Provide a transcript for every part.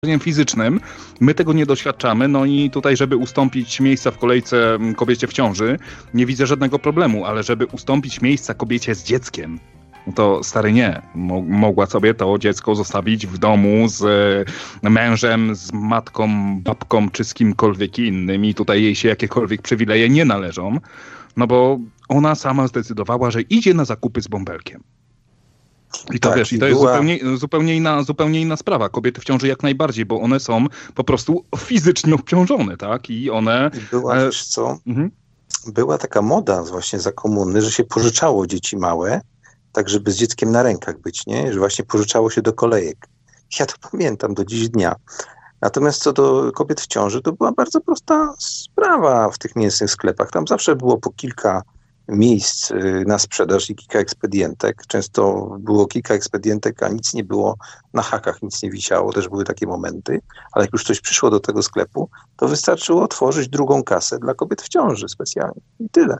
fizycznym, my tego nie doświadczamy, no i tutaj, żeby ustąpić miejsca w kolejce kobiecie w ciąży, nie widzę żadnego problemu, ale żeby ustąpić miejsca kobiecie z dzieckiem, no to stary nie. Mogła sobie to dziecko zostawić w domu z mężem, z matką, babką czy z kimkolwiek innym i tutaj jej się jakiekolwiek przywileje nie należą, no bo ona sama zdecydowała, że idzie na zakupy z bąbelkiem. I to tak, wiesz, i to jest zupełnie inna sprawa. Kobiety w ciąży jak najbardziej, bo one są po prostu fizycznie obciążone, tak? I one... Wiesz co? Była taka moda właśnie za komuny, że się pożyczało dzieci małe, tak żeby z dzieckiem na rękach być, nie? Że właśnie pożyczało się do kolejek. Ja to pamiętam do dziś dnia. Natomiast co do kobiet w ciąży, to była bardzo prosta sprawa w tych mięsnych sklepach. Tam zawsze było po kilka miejsc na sprzedaż i kilka ekspedientek. Często było kilka ekspedientek, a nic nie było na hakach, nic nie wisiało. Też były takie momenty. Ale jak już coś przyszło do tego sklepu, to wystarczyło otworzyć drugą kasę dla kobiet w ciąży specjalnie. I tyle.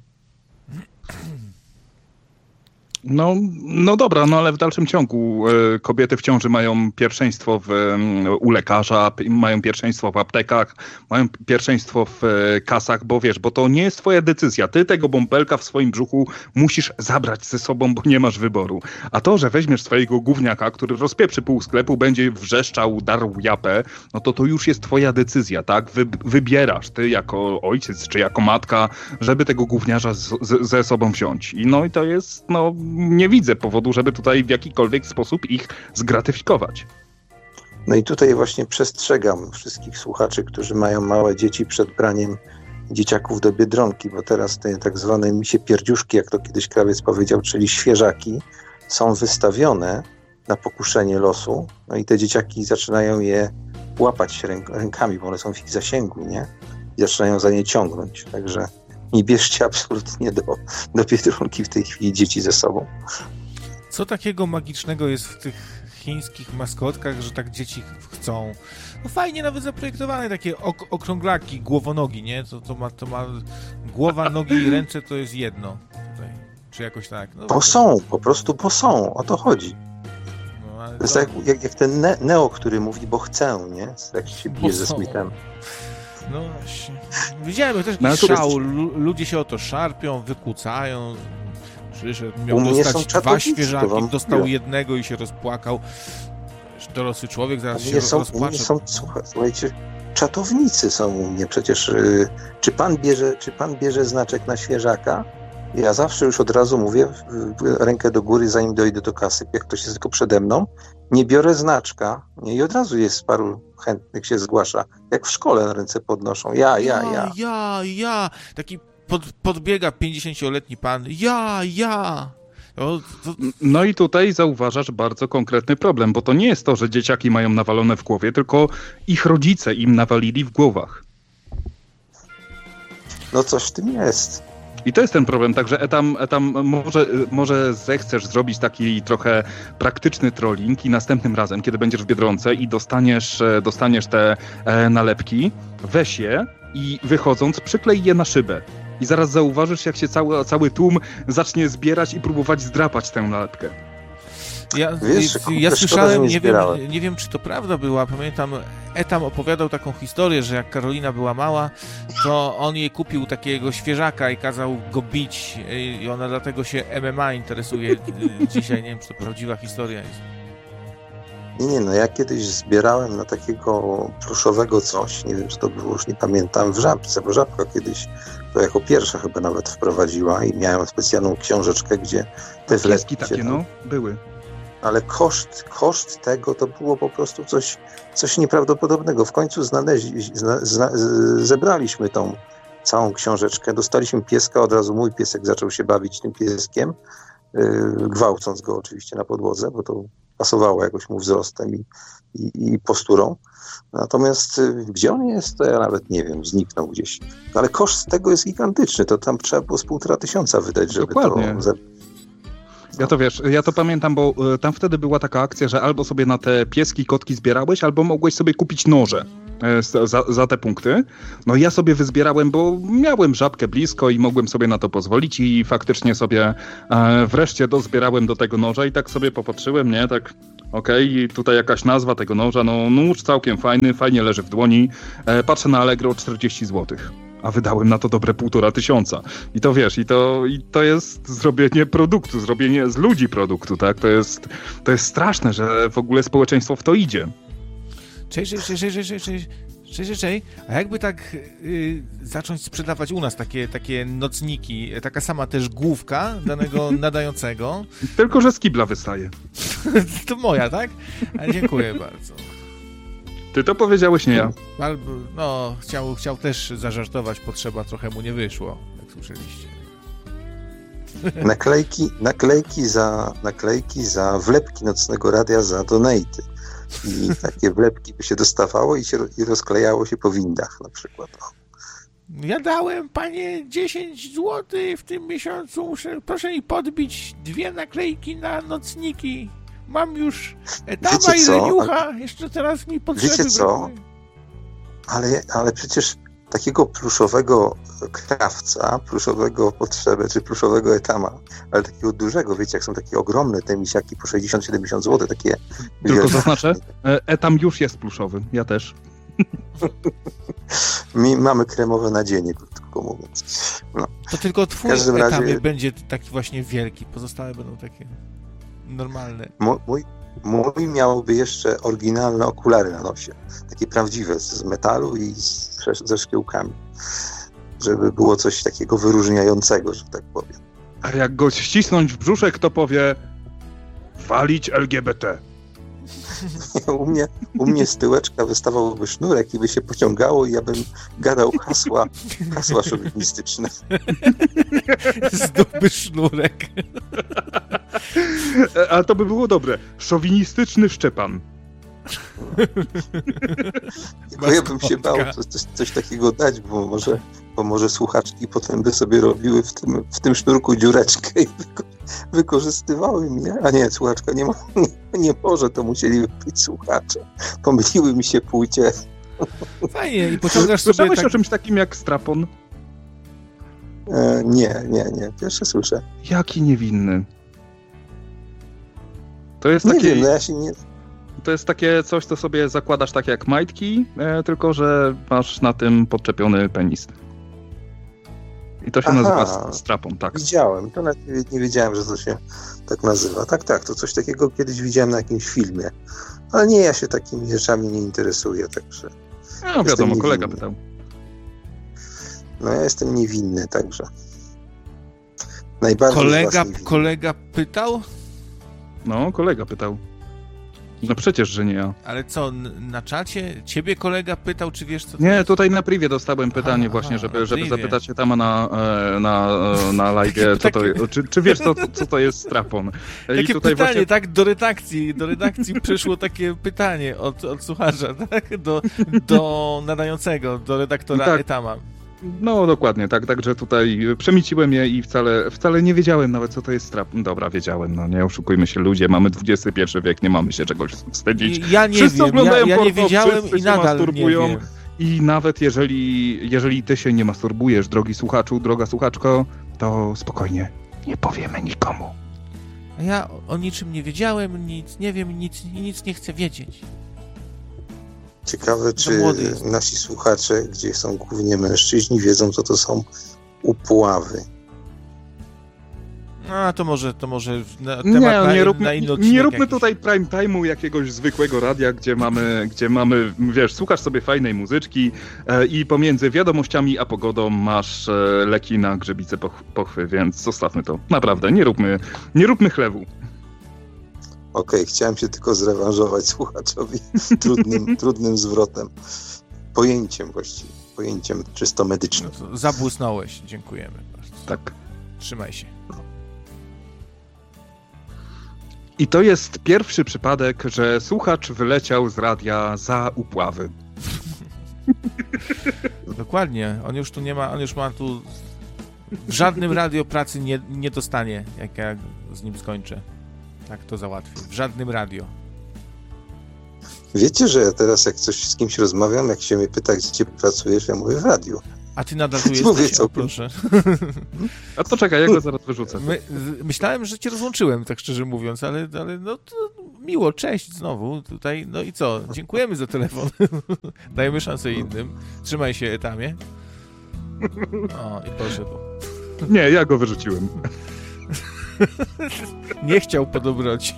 No dobra, no ale w dalszym ciągu kobiety w ciąży mają pierwszeństwo u lekarza, mają pierwszeństwo w aptekach, mają pierwszeństwo w kasach, bo wiesz, bo to nie jest twoja decyzja. Ty tego bąbelka w swoim brzuchu musisz zabrać ze sobą, bo nie masz wyboru. A to, że weźmiesz swojego gówniaka, który rozpieprzy pół sklepu, będzie wrzeszczał, darł japę, no to już jest twoja decyzja, tak? Wybierasz ty jako ojciec czy jako matka, żeby tego gówniarza ze sobą wziąć. I to jest, nie widzę powodu, żeby tutaj w jakikolwiek sposób ich zgratyfikować. No i tutaj właśnie przestrzegam wszystkich słuchaczy, którzy mają małe dzieci przed braniem dzieciaków do Biedronki, bo teraz te tak zwane misie pierdziuszki, jak to kiedyś krawiec powiedział, czyli świeżaki, są wystawione na pokuszenie losu, no i te dzieciaki zaczynają je łapać rękami, bo one są w ich zasięgu, nie? I zaczynają za nie ciągnąć, także nie bierzcie absolutnie do Biedronki w tej chwili dzieci ze sobą. Co takiego magicznego jest w tych chińskich maskotkach, że tak dzieci chcą? No fajnie nawet zaprojektowane takie okrąglaki, głowonogi, nie? To ma głowa, nogi i ręce to jest jedno. Tutaj. Czy jakoś tak? No, po prostu o to chodzi. No, to jest jak ten Neo, który mówi, bo chcę, nie? Jak się bije ze Smithem. No właśnie. Widziałem też jakiś szał. Ludzie się o to szarpią, wykłócają. Przyszedł, miał dostać 2 świeżaki, dostał jednego i się rozpłakał. Dorosły człowiek zaraz się rozpłacze. Słuchajcie, czatownicy są u mnie. Przecież czy pan bierze znaczek na świeżaka? Ja zawsze już od razu mówię, rękę do góry, zanim dojdę do kasy. Jak ktoś jest tylko przede mną, nie biorę znaczka, nie, i od razu jest paru chętnych się zgłasza. Jak w szkole na ręce podnoszą. Ja. Taki podbiega 50-letni pan. Ja. No i tutaj zauważasz bardzo konkretny problem, bo to nie jest to, że dzieciaki mają nawalone w głowie, tylko ich rodzice im nawalili w głowach. No coś w tym jest. I to jest ten problem, także Etam może zechcesz zrobić taki trochę praktyczny trolling i następnym razem, kiedy będziesz w Biedronce i dostaniesz te nalepki, weź je i wychodząc przyklej je na szybę. I zaraz zauważysz, jak się cały tłum zacznie zbierać i próbować zdrapać tę nalepkę. Ja słyszałem, nie wiem czy to prawda była, pamiętam, Etam opowiadał taką historię, że jak Karolina była mała, to on jej kupił takiego świeżaka i kazał go bić i ona dlatego się MMA interesuje dzisiaj, nie wiem czy to prawdziwa historia jest. Nie, ja kiedyś zbierałem na takiego pluszowego coś, nie wiem czy to było, już nie pamiętam, w Żabce, bo Żabka kiedyś to jako pierwsza chyba nawet wprowadziła i miałem specjalną książeczkę, gdzie te wlepki takie, były. Ale koszt tego to było po prostu coś nieprawdopodobnego. W końcu zebraliśmy tą całą książeczkę, dostaliśmy pieska, od razu mój piesek zaczął się bawić tym pieskiem, gwałcąc go oczywiście na podłodze, bo to pasowało jakoś mu wzrostem i posturą. Natomiast gdzie on jest, to ja nawet nie wiem, zniknął gdzieś. Ale koszt tego jest gigantyczny, to tam trzeba było z 1500 wydać, żeby Dokładnie. to... Ja to pamiętam, bo tam wtedy była taka akcja, że albo sobie na te pieski, kotki zbierałeś, albo mogłeś sobie kupić noże za te punkty. No ja sobie wyzbierałem, bo miałem Żabkę blisko i mogłem sobie na to pozwolić i faktycznie sobie wreszcie dozbierałem do tego noża i tak sobie popatrzyłem, nie, tak Okej, i tutaj jakaś nazwa tego noża, no nóż całkiem fajny, fajnie leży w dłoni. Patrzę na Allegro, 40 zł. A wydałem na to dobre 1500. I to wiesz, i to jest zrobienie produktu, zrobienie z ludzi produktu, tak? To jest straszne, że w ogóle społeczeństwo w to idzie. Cześć. A jakby tak zacząć sprzedawać u nas takie nocniki, taka sama też główka danego nadającego. Tylko że z kibla wystaje. To moja, tak? Dziękuję bardzo. Ty to powiedziałeś, nie ja. No, chciał też zażartować, potrzeba, trochę mu nie wyszło, jak słyszeliście. Naklejki za wlepki Nocnego Radia za donaty. I takie wlepki by się dostawało i rozklejało się po windach na przykład. Ja dałem, panie, 10 zł w tym miesiącu. Proszę mi podbić 2 naklejki na nocniki. Mam już Etama i Leniucha. Jeszcze teraz mi potrzeby. Wiecie co? Ale przecież takiego pluszowego krawca, pluszowego potrzebę, czy pluszowego Etama, ale takiego dużego, wiecie, jak są takie ogromne te misiaki po 60-70 zł, takie... Tylko zaznaczę, Etam już jest pluszowy, ja też. Mamy kremowe nadzienie, krótko mówiąc. No. To tylko twój Etam będzie taki właśnie wielki, pozostałe będą takie normalne. Mój miałby jeszcze oryginalne okulary na nosie, takie prawdziwe, z metalu i ze szkiełkami, żeby było coś takiego wyróżniającego, że tak powiem. A jak go ścisnąć w brzuszek, to powie walić LGBT. U mnie z tyłeczka wystawałby sznurek i by się pociągało i ja bym gadał hasła szowinistyczne. Zdobny sznurek. A to by było dobre. Szowinistyczny Szczepan. Tylko ja bym się bał coś takiego dać, bo może słuchaczki potem by sobie robiły w tym sznurku dziureczkę i wykorzystywały mnie. A nie, słuchaczka nie może, to musieli być słuchacze. Pomyliły mi się płcie. Fajnie, i pociągasz sobie... Słyszałeś tak... o czymś takim jak strapon? Nie. Pierwsze słyszę. Jaki niewinny. To jest nie takie... wiem, no ja się nie... To jest takie coś, co sobie zakładasz tak jak majtki, tylko że masz na tym podczepiony penis. I to się nazywa strapon, tak. Widziałem, to nawet nie wiedziałem, że to się tak nazywa. Tak, to coś takiego kiedyś widziałem na jakimś filmie. Ale nie, ja się takimi rzeczami nie interesuję, także... No wiadomo, kolega pytał. No ja jestem niewinny, także... Najbardziej Kolega pytał? No, kolega pytał. No przecież, że nie ja. Ale co, na czacie? Ciebie kolega pytał, czy wiesz co to Nie, jest? Tutaj na privie dostałem pytanie właśnie, żeby zapytać się tam na live, czy wiesz co to jest strapon. Takie pytanie, właśnie... tak, do redakcji przyszło takie pytanie od słuchacza, tak? Do nadającego, do redaktora tak. Etama. No dokładnie, tak, także tutaj przemyciłem je i wcale nie wiedziałem nawet, co to jest strapon. Dobra, wiedziałem, no nie oszukujmy się ludzie, mamy XXI wiek, nie mamy się czegoś wstydzić. Ja nie wszyscy wiem, ja nie wiedziałem i nadal masturbują. Nie wiem. I nawet jeżeli ty się nie masturbujesz, drogi słuchaczu, droga słuchaczko, to spokojnie, nie powiemy nikomu. A ja o niczym nie wiedziałem, nic nie wiem, nic nie chcę wiedzieć. Ciekawe, czy nasi słuchacze, gdzie są głównie mężczyźni, wiedzą, co to są upławy. No, to może temat na inny odcinek. Nie róbmy tutaj prime time'u jakiegoś zwykłego radia, gdzie mamy, wiesz, słuchasz sobie fajnej muzyczki i pomiędzy wiadomościami a pogodą masz leki na grzybice pochwy, więc zostawmy to. Naprawdę, nie róbmy chlewu. Okej, chciałem się tylko zrewanżować słuchaczowi trudnym zwrotem. Pojęciem czysto medycznym. No zabłysnąłeś, dziękujemy bardzo. Tak. Trzymaj się. I to jest pierwszy przypadek, że słuchacz wyleciał z radia za upławy. Dokładnie. On już tu nie ma, w żadnym radio pracy nie dostanie, jak ja z nim skończę. Tak to załatwię. W żadnym radio. Wiecie, że ja teraz jak coś z kimś rozmawiam, jak się mnie pyta, gdzie pracujesz, ja mówię w radiu. A ty nadal tu jesteś? O, proszę. A to czekaj, ja go zaraz wyrzucę. Myślałem, że cię rozłączyłem, tak szczerze mówiąc, ale no to miło, cześć znowu tutaj. No i co? Dziękujemy za telefon. Dajemy szansę innym. Trzymaj się, Etamie. O, i poszedł. Nie, ja go wyrzuciłem. Nie chciał po dobroci.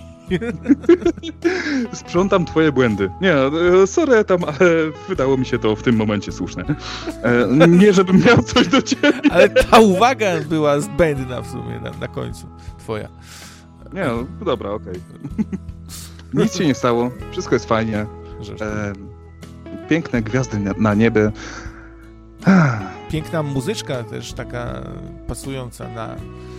Sprzątam twoje błędy. Nie, sorry tam, ale wydało mi się to w tym momencie słuszne. Nie, żebym miał coś do ciebie. Ale ta uwaga była zbędna w sumie na końcu, twoja. Nie, no dobra, okej. Nic się nie stało, wszystko jest fajnie. Piękne gwiazdy na niebie. Piękna muzyczka też taka pasująca na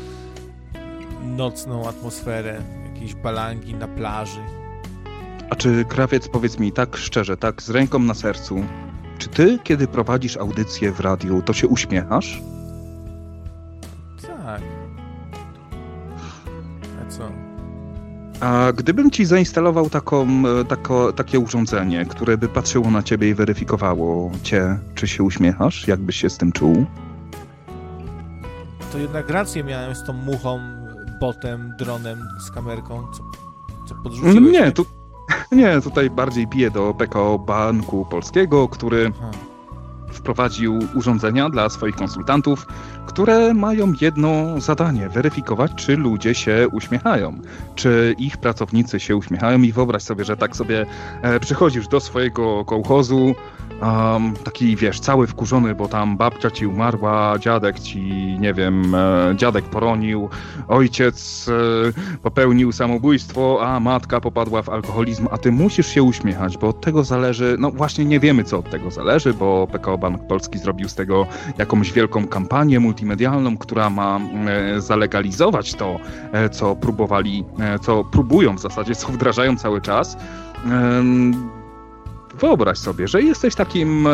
nocną atmosferę, jakieś balangi na plaży. A czy, Krawiec, powiedz mi tak szczerze, tak z ręką na sercu, czy ty, kiedy prowadzisz audycję w radiu, to się uśmiechasz? Tak. A co? A gdybym ci zainstalował takie urządzenie, które by patrzyło na ciebie i weryfikowało cię, czy się uśmiechasz, jak byś się z tym czuł? To jednak rację miałem z tą muchą, botem, dronem, z kamerką, co podrzuciłeś. Nie, tutaj bardziej piję do PKO Banku Polskiego, który wprowadził urządzenia dla swoich konsultantów, które mają jedno zadanie: weryfikować, czy ludzie się uśmiechają, czy ich pracownicy się uśmiechają. I wyobraź sobie, że tak sobie przychodzisz do swojego kołchozu, taki, wiesz, cały wkurzony, bo tam babcia ci umarła, dziadek ci, nie wiem, dziadek poronił, ojciec popełnił samobójstwo, a matka popadła w alkoholizm, a ty musisz się uśmiechać, bo od tego zależy, no właśnie nie wiemy, co od tego zależy, bo PKO Bank Polski zrobił z tego jakąś wielką kampanię multimedialną, która ma zalegalizować to, co próbują w zasadzie, co wdrażają cały czas. Wyobraź sobie, że jesteś takim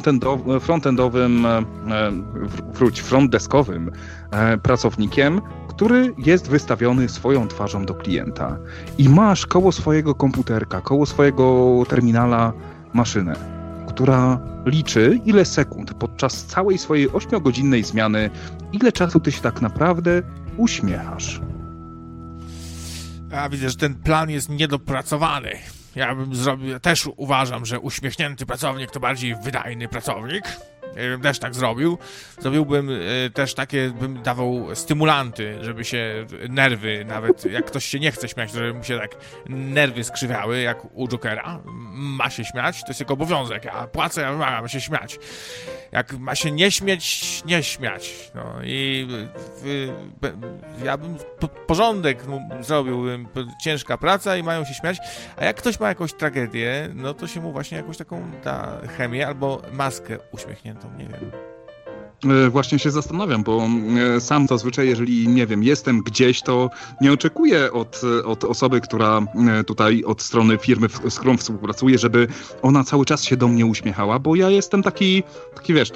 frontdeskowym pracownikiem, który jest wystawiony swoją twarzą do klienta i masz koło swojego komputerka, koło swojego terminala maszynę, która liczy, ile sekund podczas całej swojej 8-godzinnej zmiany, ile czasu ty się tak naprawdę uśmiechasz. A widzę, że ten plan jest niedopracowany. Ja też uważam, że uśmiechnięty pracownik to bardziej wydajny pracownik. Ja bym też tak zrobił. Zrobiłbym też takie, bym dawał stymulanty, żeby się nerwy, nawet jak ktoś się nie chce śmiać, to żeby mu się tak nerwy skrzywiały, jak u Jokera. Ma się śmiać, to jest jego obowiązek. Ja płacę, ja wymagam, ma się śmiać. Jak ma się nie śmiać, nie śmiać. No i ja bym porządek zrobiłbym, ciężka praca i mają się śmiać, a jak ktoś ma jakąś tragedię, no to się mu właśnie jakąś taką da chemię albo maskę uśmiechniętą, nie wiem. Właśnie się zastanawiam, bo sam zazwyczaj, jeżeli, nie wiem, jestem gdzieś, to nie oczekuję od osoby, która tutaj od strony firmy, z którą współpracuję, żeby ona cały czas się do mnie uśmiechała, bo ja jestem taki wiesz,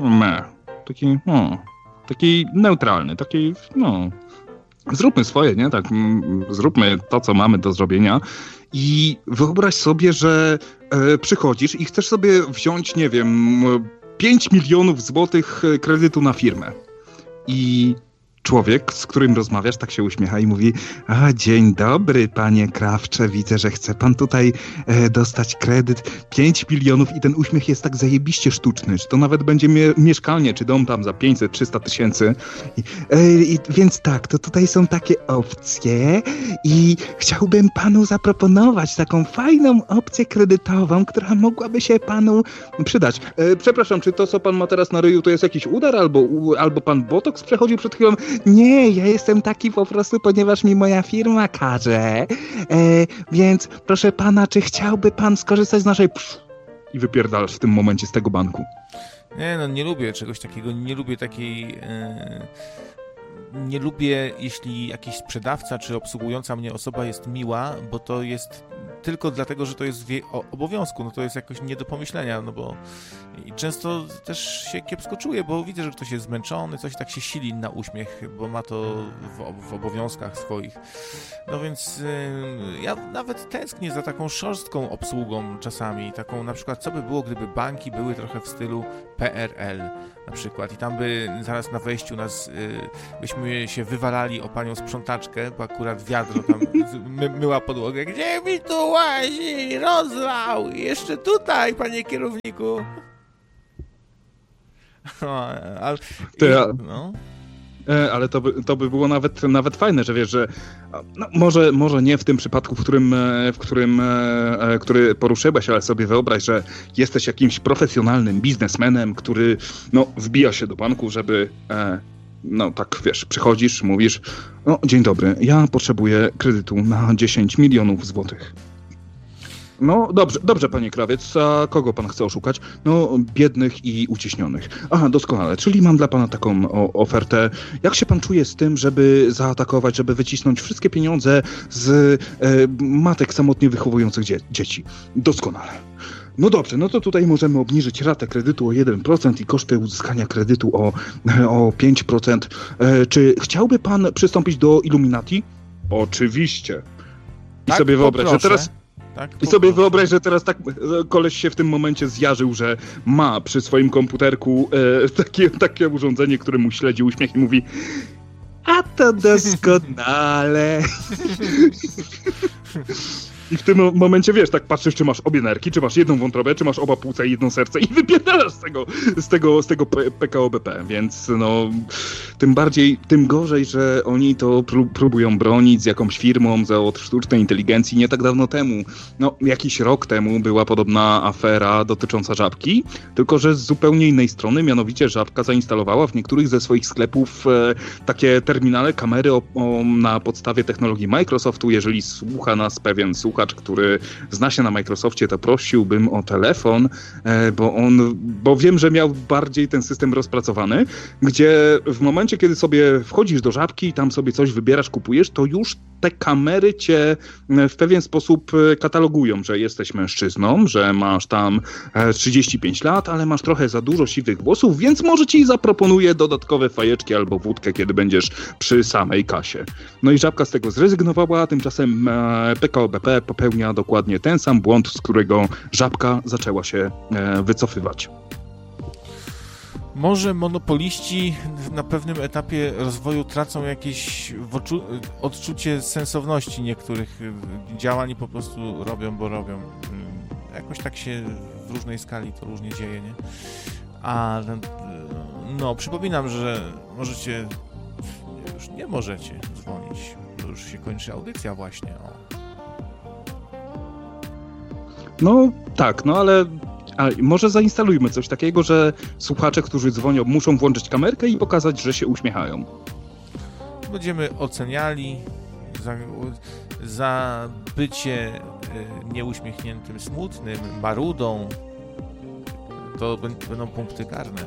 taki neutralny, taki, zróbmy swoje, nie? Tak, zróbmy to, co mamy do zrobienia. I wyobraź sobie, że przychodzisz i chcesz sobie wziąć, nie wiem, 5 milionów złotych kredytu na firmę. I człowiek, z którym rozmawiasz, tak się uśmiecha i mówi: dzień dobry, panie Krawcze, widzę, że chce pan tutaj dostać kredyt 5 milionów i ten uśmiech jest tak zajebiście sztuczny, że to nawet będzie mieszkanie, czy dom tam za 500-300 tysięcy. Więc tak, to tutaj są takie opcje i chciałbym panu zaproponować taką fajną opcję kredytową, która mogłaby się panu przydać. Przepraszam, czy to, co pan ma teraz na ryju, to jest jakiś udar, albo pan botoks przechodził przed chwilą? Nie, ja jestem taki po prostu, ponieważ mi moja firma każe. Więc proszę pana, czy chciałby pan skorzystać z naszej... I wypierdalasz w tym momencie z tego banku. Nie lubię czegoś takiego, nie lubię takiej... Nie lubię, jeśli jakiś sprzedawca czy obsługująca mnie osoba jest miła, bo to jest tylko dlatego, że to jest w jej obowiązku, no to jest jakoś nie do pomyślenia, no bo i często też się kiepsko czuję, bo widzę, że ktoś jest zmęczony, coś tak się sili na uśmiech, bo ma to w obowiązkach swoich. No więc ja nawet tęsknię za taką szorstką obsługą czasami, taką na przykład, co by było, gdyby banki były trochę w stylu PRL na przykład i tam by zaraz na wejściu nas byśmy się wywalali o panią sprzątaczkę, bo akurat wiadro tam myła podłogę. Gdzie mi tu łazi? Rozlał! Jeszcze tutaj, panie kierowniku! Ale to by było nawet fajne, że wiesz, że no, może nie w tym przypadku, który poruszyłeś, ale sobie wyobraź, że jesteś jakimś profesjonalnym biznesmenem, który no, wbija się do banku, żeby no tak wiesz, przychodzisz, mówisz, no dzień dobry, ja potrzebuję kredytu na 10 milionów złotych. No dobrze, panie krawiec, a kogo pan chce oszukać? No, biednych i uciśnionych. Aha, doskonale, czyli mam dla pana taką ofertę. Jak się pan czuje z tym, żeby zaatakować, żeby wycisnąć wszystkie pieniądze z matek samotnie wychowujących dzieci? Doskonale. No dobrze, no to tutaj możemy obniżyć ratę kredytu o 1% i koszty uzyskania kredytu o 5%. Czy chciałby pan przystąpić do Illuminati? Oczywiście. I tak, sobie wyobraź, że teraz... Tak, I sobie wyobraź, że teraz tak koleś się w tym momencie zjarzył, że ma przy swoim komputerku takie urządzenie, które mu śledzi uśmiech i mówi: a to doskonale. I w tym momencie, wiesz, tak patrzysz, czy masz obie nerki, czy masz jedną wątrobę, czy masz oba płuca i jedno serce i wypierdalasz z tego PKO BP, więc no, tym gorzej, że oni to próbują bronić z jakąś firmą od sztucznej inteligencji. Nie tak dawno temu, no jakiś rok temu była podobna afera dotycząca Żabki, tylko że z zupełnie innej strony, mianowicie Żabka zainstalowała w niektórych ze swoich sklepów takie terminale, kamery na podstawie technologii Microsoftu. Jeżeli słucha nas pewien słuchacz, który zna się na Microsoftie, to prosiłbym o telefon, bo wiem, że miał bardziej ten system rozpracowany, gdzie w momencie, kiedy sobie wchodzisz do Żabki i tam sobie coś wybierasz, kupujesz, to już te kamery cię w pewien sposób katalogują, że jesteś mężczyzną, że masz tam 35 lat, ale masz trochę za dużo siwych włosów, więc może ci zaproponuję dodatkowe fajeczki albo wódkę, kiedy będziesz przy samej kasie. No i Żabka z tego zrezygnowała, a tymczasem PKO BP popełnia dokładnie ten sam błąd, z którego Żabka zaczęła się wycofywać. Może monopoliści na pewnym etapie rozwoju tracą jakieś odczucie sensowności niektórych działań i po prostu robią, bo robią. Jakoś tak się w różnej skali to różnie dzieje, nie? A no, przypominam, że możecie, już nie możecie dzwonić, bo już się kończy audycja właśnie. No tak, no ale może zainstalujmy coś takiego, że słuchacze, którzy dzwonią, muszą włączyć kamerkę i pokazać, że się uśmiechają. Będziemy oceniali za bycie nieuśmiechniętym, smutnym, marudą. To będą punkty karne.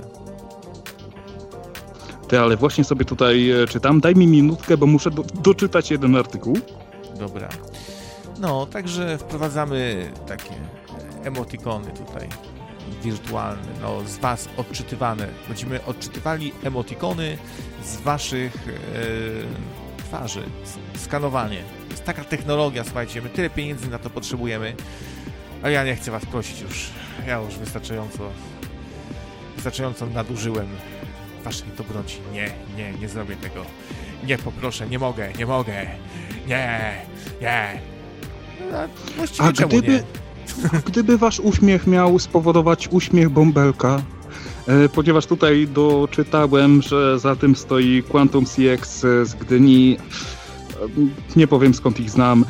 Ale właśnie sobie tutaj czytam. Daj mi minutkę, bo muszę doczytać jeden artykuł. Dobra. No, także wprowadzamy takie emotikony tutaj wirtualne, no z was odczytywane. Będziemy odczytywali emotikony z waszych twarzy. Skanowanie. To jest taka technologia, słuchajcie, my tyle pieniędzy na to potrzebujemy, a ja nie chcę was prosić już. Ja już wystarczająco nadużyłem waszej dobroci. Nie zrobię tego. Nie, poproszę, nie mogę. Nie. Właściwie czemu nie? Gdyby wasz uśmiech miał spowodować uśmiech bąbelka, ponieważ tutaj doczytałem, że za tym stoi Quantum CX z Gdyni, nie powiem skąd ich znam,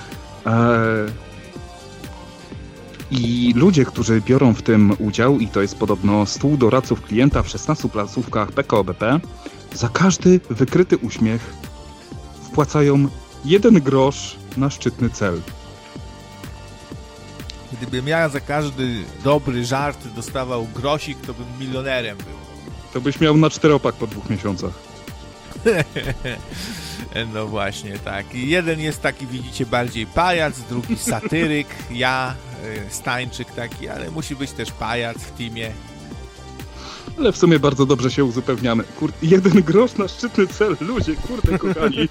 i ludzie, którzy biorą w tym udział, i to jest podobno 100 doradców klienta w 16 placówkach PKO BP, za każdy wykryty uśmiech wpłacają 1 grosz na szczytny cel. Gdybym ja za każdy dobry żart dostawał grosik, to bym milionerem był. To byś miał na 4-opak po 2 miesiącach. No właśnie, tak. Jeden jest taki, widzicie, bardziej pajac, drugi satyryk, ja, Stańczyk taki, ale musi być też pajac w teamie. Ale w sumie bardzo dobrze się uzupełniamy. 1 grosz na szczytny cel, ludzie, kurde kochani.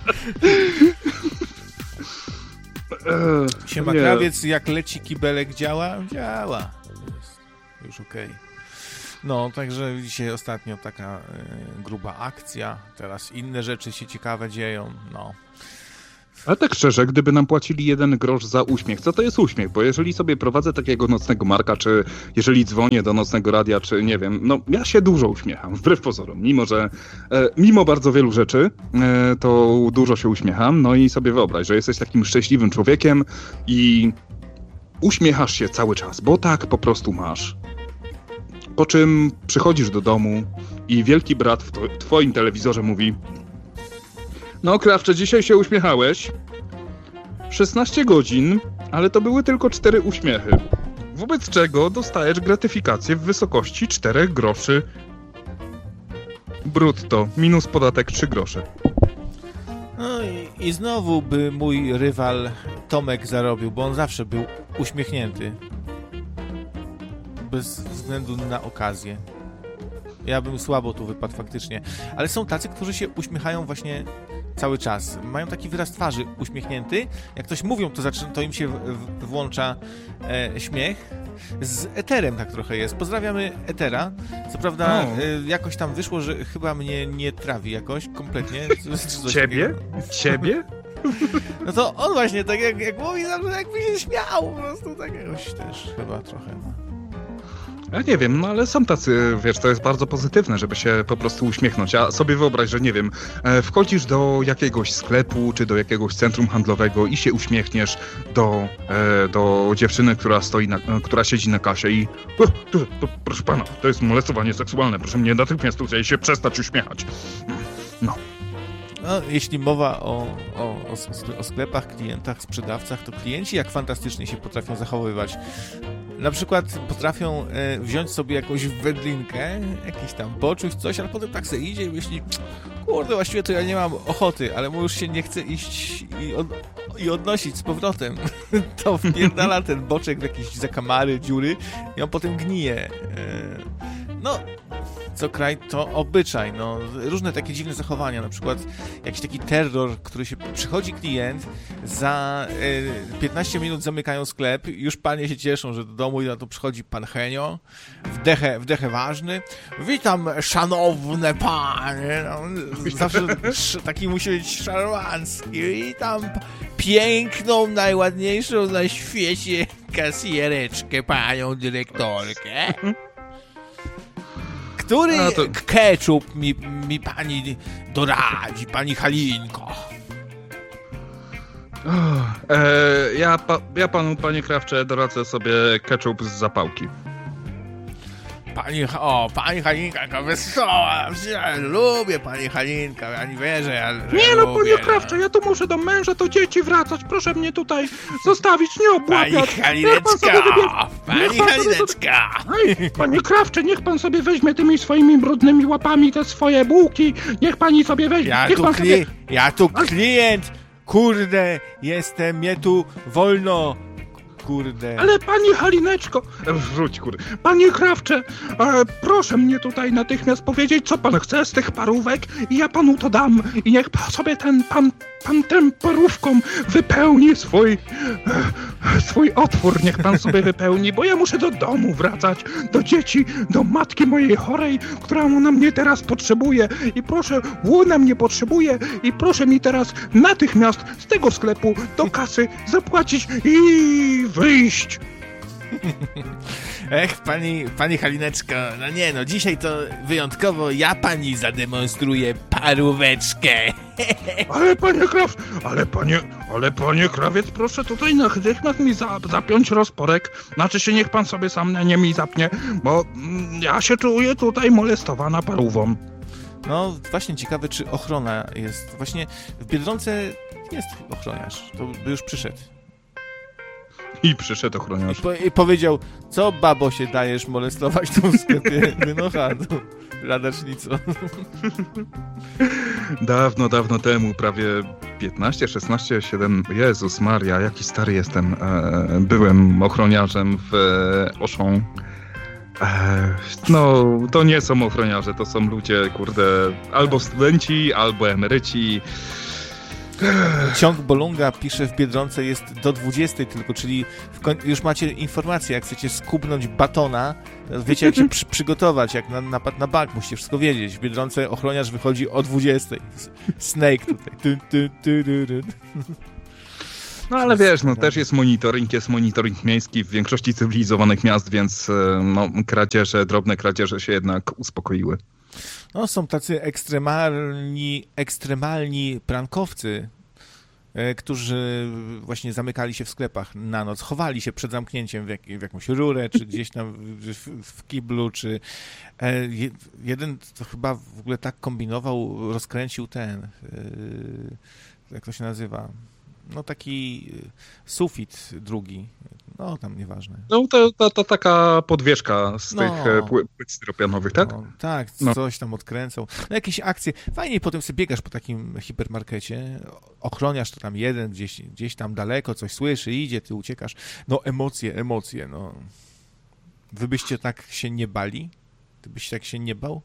Siema krawiec, jak leci kibelek działa? Działa. Już okej. No, także dzisiaj ostatnio taka gruba akcja, teraz inne rzeczy się ciekawe dzieją, no. Ale tak szczerze, gdyby nam płacili 1 grosz za uśmiech, co to jest uśmiech? Bo jeżeli sobie prowadzę takiego nocnego Marka, czy jeżeli dzwonię do nocnego radia, czy nie wiem, no ja się dużo uśmiecham, wbrew pozorom, mimo że mimo bardzo wielu rzeczy, to dużo się uśmiecham, no i sobie wyobraź, że jesteś takim szczęśliwym człowiekiem i uśmiechasz się cały czas, bo tak po prostu masz. Po czym przychodzisz do domu i wielki brat w twoim telewizorze mówi: no, Krawcze, dzisiaj się uśmiechałeś. 16 godzin, ale to były tylko 4 uśmiechy. Wobec czego dostajesz gratyfikację w wysokości 4 groszy brutto, minus podatek 3 grosze. No i znowu by mój rywal Tomek zarobił, bo on zawsze był uśmiechnięty. Bez względu na okazję. Ja bym słabo tu wypadł faktycznie. Ale są tacy, którzy się uśmiechają właśnie cały czas. Mają taki wyraz twarzy uśmiechnięty. Jak ktoś mówią, to im się włącza śmiech. Z Eterem tak trochę jest. Pozdrawiamy Etera. Co prawda jakoś tam wyszło, że chyba mnie nie trawi jakoś kompletnie. Ciebie? Ciebie? No to on właśnie tak jak mówi, jakby się śmiał po prostu tak jakoś też chyba trochę. Ja nie wiem, no ale są tacy, wiesz, to jest bardzo pozytywne, żeby się po prostu uśmiechnąć. A sobie wyobraź, że nie wiem, wchodzisz do jakiegoś sklepu, czy do jakiegoś centrum handlowego i się uśmiechniesz do dziewczyny, która siedzi na kasie i proszę pana, to jest molestowanie seksualne, proszę mnie natychmiast tutaj się przestać uśmiechać. No. No, jeśli mowa o sklepach, klientach, sprzedawcach, to klienci jak fantastycznie się potrafią zachowywać. Na przykład potrafią wziąć sobie jakąś wędlinkę, jakiś tam poczuć coś, ale potem tak sobie idzie i myśli, kurde, właściwie to ja nie mam ochoty, ale mu już się nie chce iść i odnosić z powrotem. To wpierdala ten boczek w jakieś zakamary, dziury i on potem gnije. No, co kraj to obyczaj, no, różne takie dziwne zachowania, na przykład jakiś taki terror, przychodzi klient, za 15 minut zamykają sklep, już panie się cieszą, że do domu i na to przychodzi pan Henio, wdechę ważny, witam szanowne panie, no, zawsze taki musi być szarmancki, witam piękną, najładniejszą na świecie kasjereczkę, panią dyrektorkę. Który ketchup mi pani doradzi, pani Halinko? Ja panu, panie Krawcze, doradzę sobie ketchup z zapałki. Pani Halinka, jaka wesoła, ja lubię pani Halinka, ja nie wierzę, ja nie no, panie Krawcze, ja tu muszę do męża, do dzieci wracać, proszę mnie tutaj zostawić, nie obłapiać. Pani Halineczka! Panie Krawcze, niech pan sobie weźmie tymi swoimi brudnymi łapami te swoje bułki, niech pani sobie weźmie. Ja tu klient, kurde, jestem, mnie tu wolno. Kurde. Ale pani Halineczko, wróć kurde, panie Krawcze, proszę mnie tutaj natychmiast powiedzieć, co pan chce z tych parówek i ja panu to dam i niech sobie pan tę parówką wypełni swój otwór, niech pan sobie wypełni, bo ja muszę do domu wracać, do dzieci, do matki mojej chorej, która na mnie teraz potrzebuje i proszę, łona mnie potrzebuje i proszę mi teraz natychmiast z tego sklepu do kasy zapłacić i wyjść. Ech, pani Halineczka, no nie no, dzisiaj to wyjątkowo ja pani zademonstruję paróweczkę. Ale panie krawiec, proszę tutaj natychmiast mi zapiąć rozporek. Znaczy się, niech pan sobie sam nie mi zapnie, bo ja się czuję tutaj molestowana parówą. No właśnie ciekawe, czy ochrona jest. Właśnie w Biedronce jest ochroniarz, to by już przyszedł. I przyszedł ochroniarz. I powiedział, co babo się dajesz molestować tu w sklepie? Wynocha, ladacznico. Dawno temu, prawie 15, 16, 7, Jezus Maria, jaki stary jestem. Byłem ochroniarzem w Auchan. No, to nie są ochroniarze, to są ludzie, kurde, albo studenci, albo emeryci. Ciąg Bolunga pisze, w Biedronce jest do 20 tylko, czyli już macie informację, jak chcecie skubnąć batona, wiecie jak się przygotować, jak na napad na bank, musicie wszystko wiedzieć. W Biedronce ochroniarz wychodzi o 20. Snake tutaj. No ale wiesz, no też jest monitoring miejski w większości cywilizowanych miast, więc no drobne kradzieże się jednak uspokoiły. No są tacy ekstremalni prankowcy, którzy właśnie zamykali się w sklepach na noc, chowali się przed zamknięciem w jakąś rurę, czy gdzieś tam w kiblu, czy jeden to chyba w ogóle tak kombinował, rozkręcił jak to się nazywa, no taki sufit drugi, no tam nieważne. No to taka podwieszka z tych płyt styropianowych, tak? No, tak, coś tam odkręcą. No jakieś akcje. Fajnie potem sobie biegasz po takim hipermarkecie, ochroniarz to tam jeden, gdzieś tam daleko coś słyszy, idzie, ty uciekasz. No emocje, no. Wy byście tak się nie bali? Ty byś tak się nie bał?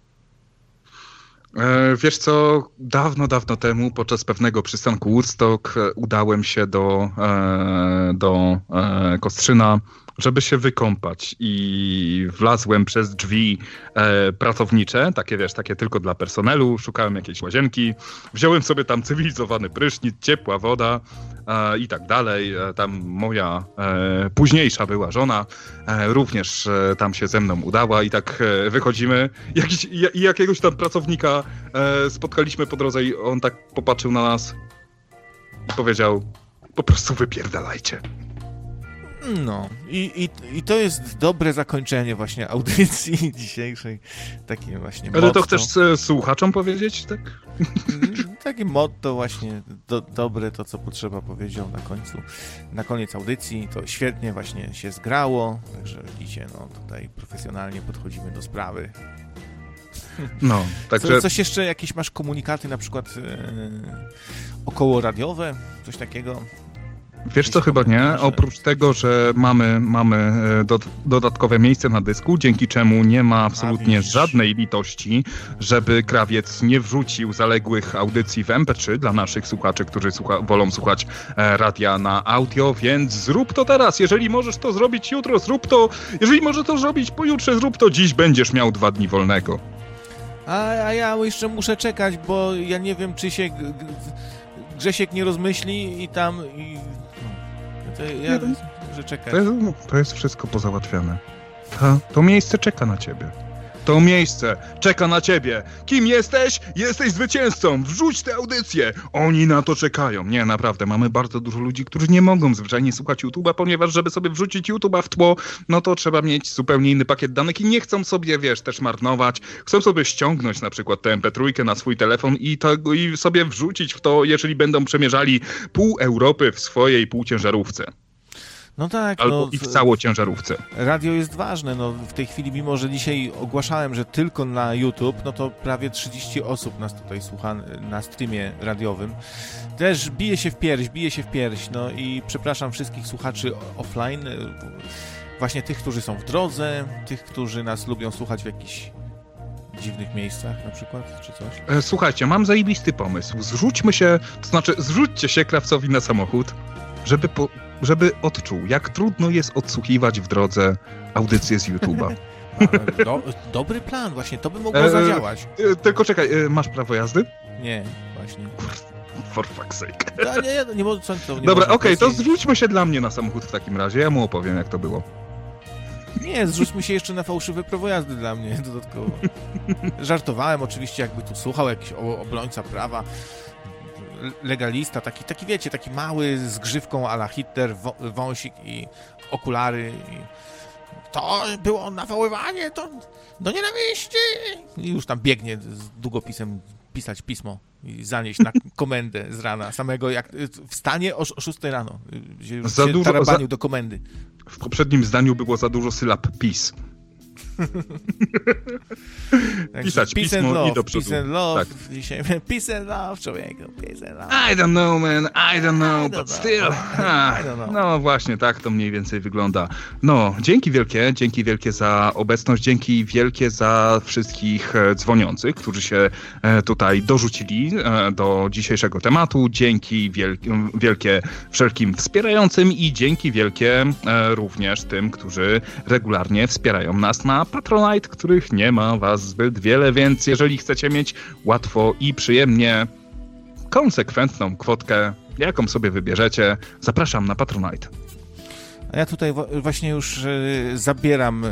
Wiesz co, dawno temu podczas pewnego przystanku Woodstock udałem się do Kostrzyna, żeby się wykąpać i wlazłem przez drzwi pracownicze, takie tylko dla personelu, szukałem jakiejś łazienki, wziąłem sobie tam cywilizowany prysznic, ciepła woda i tak dalej. Tam moja późniejsza była żona również tam się ze mną udała i tak wychodzimy. Jakiegoś tam pracownika spotkaliśmy po drodze i on tak popatrzył na nas i powiedział: po prostu wypierdalajcie. No i to jest dobre zakończenie właśnie audycji dzisiejszej. Takie właśnie motto. Ale to chcesz słuchaczom powiedzieć, tak? Takie motto właśnie, dobre to, co potrzeba powiedział na koniec audycji. To świetnie właśnie się zgrało, także widzicie, no tutaj profesjonalnie podchodzimy do sprawy. No, także... Coś jeszcze, jakieś masz komunikaty na przykład okołoradiowe, coś takiego? Wiesz co, chyba nie. Oprócz tego, że mamy dodatkowe miejsce na dysku, dzięki czemu nie ma absolutnie żadnej litości, żeby krawiec nie wrzucił zaległych audycji w MP3 dla naszych słuchaczy, którzy wolą słuchać radia na audio, więc zrób to teraz. Jeżeli możesz to zrobić jutro, zrób to. Jeżeli możesz to zrobić pojutrze, zrób to dziś. Będziesz miał 2 dni wolnego. A ja jeszcze muszę czekać, bo ja nie wiem, czy się Grzesiek nie rozmyśli i tam... Ja muszę czekać. To jest wszystko pozałatwiane. To miejsce czeka na ciebie. To miejsce czeka na ciebie. Kim jesteś? Jesteś zwycięzcą. Wrzuć tę audycję. Oni na to czekają. Nie, naprawdę. Mamy bardzo dużo ludzi, którzy nie mogą zwyczajnie słuchać YouTube'a, ponieważ żeby sobie wrzucić YouTube'a w tło, no to trzeba mieć zupełnie inny pakiet danych i nie chcą sobie, też marnować. Chcą sobie ściągnąć na przykład tę MP3 na swój telefon i sobie wrzucić w to, jeżeli będą przemierzali pół Europy w swojej półciężarówce. No tak. Albo i w całociężarówce. Radio jest ważne. No, w tej chwili, mimo że dzisiaj ogłaszałem, że tylko na YouTube, no to prawie 30 osób nas tutaj słucha na streamie radiowym. Też bije się w pierś. No i przepraszam wszystkich słuchaczy offline, właśnie tych, którzy są w drodze, tych, którzy nas lubią słuchać w jakichś dziwnych miejscach na przykład, czy coś. Słuchajcie, mam zajebisty pomysł. Zrzućcie się krawcowi na samochód, żeby odczuł, jak trudno jest odsłuchiwać w drodze audycję z YouTube'a. Dobry plan, właśnie, to by mogło zadziałać. Tylko czekaj, masz prawo jazdy? Nie, właśnie. For fuck's sake. Nie mogę. Dobra, okej, to zrzućmy się dla mnie na samochód w takim razie, ja mu opowiem, jak to było. Nie, zrzućmy się jeszcze na fałszywe prawo jazdy dla mnie dodatkowo. Żartowałem oczywiście, jakby tu słuchał jakiś obrońca prawa, legalista, taki wiecie, taki mały z grzywką a la Hitler, wąsik i okulary. To było nawoływanie do nienawiści. I już tam biegnie z długopisem pisać pismo i zanieść na komendę z rana samego, jak wstanie o 6 rano. Już się tarabanił do komendy. W poprzednim zdaniu było za dużo sylab PiS. Pisać pismo love, i do przodu. Peace and love. Tak. Dzisiaj, peace and love, człowieku. Peace and love. I don't know, man, I don't know, but still. I don't know. No właśnie, tak to mniej więcej wygląda. No, dzięki wielkie za obecność, dzięki wielkie za wszystkich dzwoniących, którzy się tutaj dorzucili do dzisiejszego tematu. Dzięki wielkie wszelkim wspierającym i dzięki wielkie również tym, którzy regularnie wspierają nas na Patronite, których nie ma was zbyt wiele, więc jeżeli chcecie mieć łatwo i przyjemnie konsekwentną kwotkę, jaką sobie wybierzecie, zapraszam na Patronite. A ja tutaj właśnie już zabieram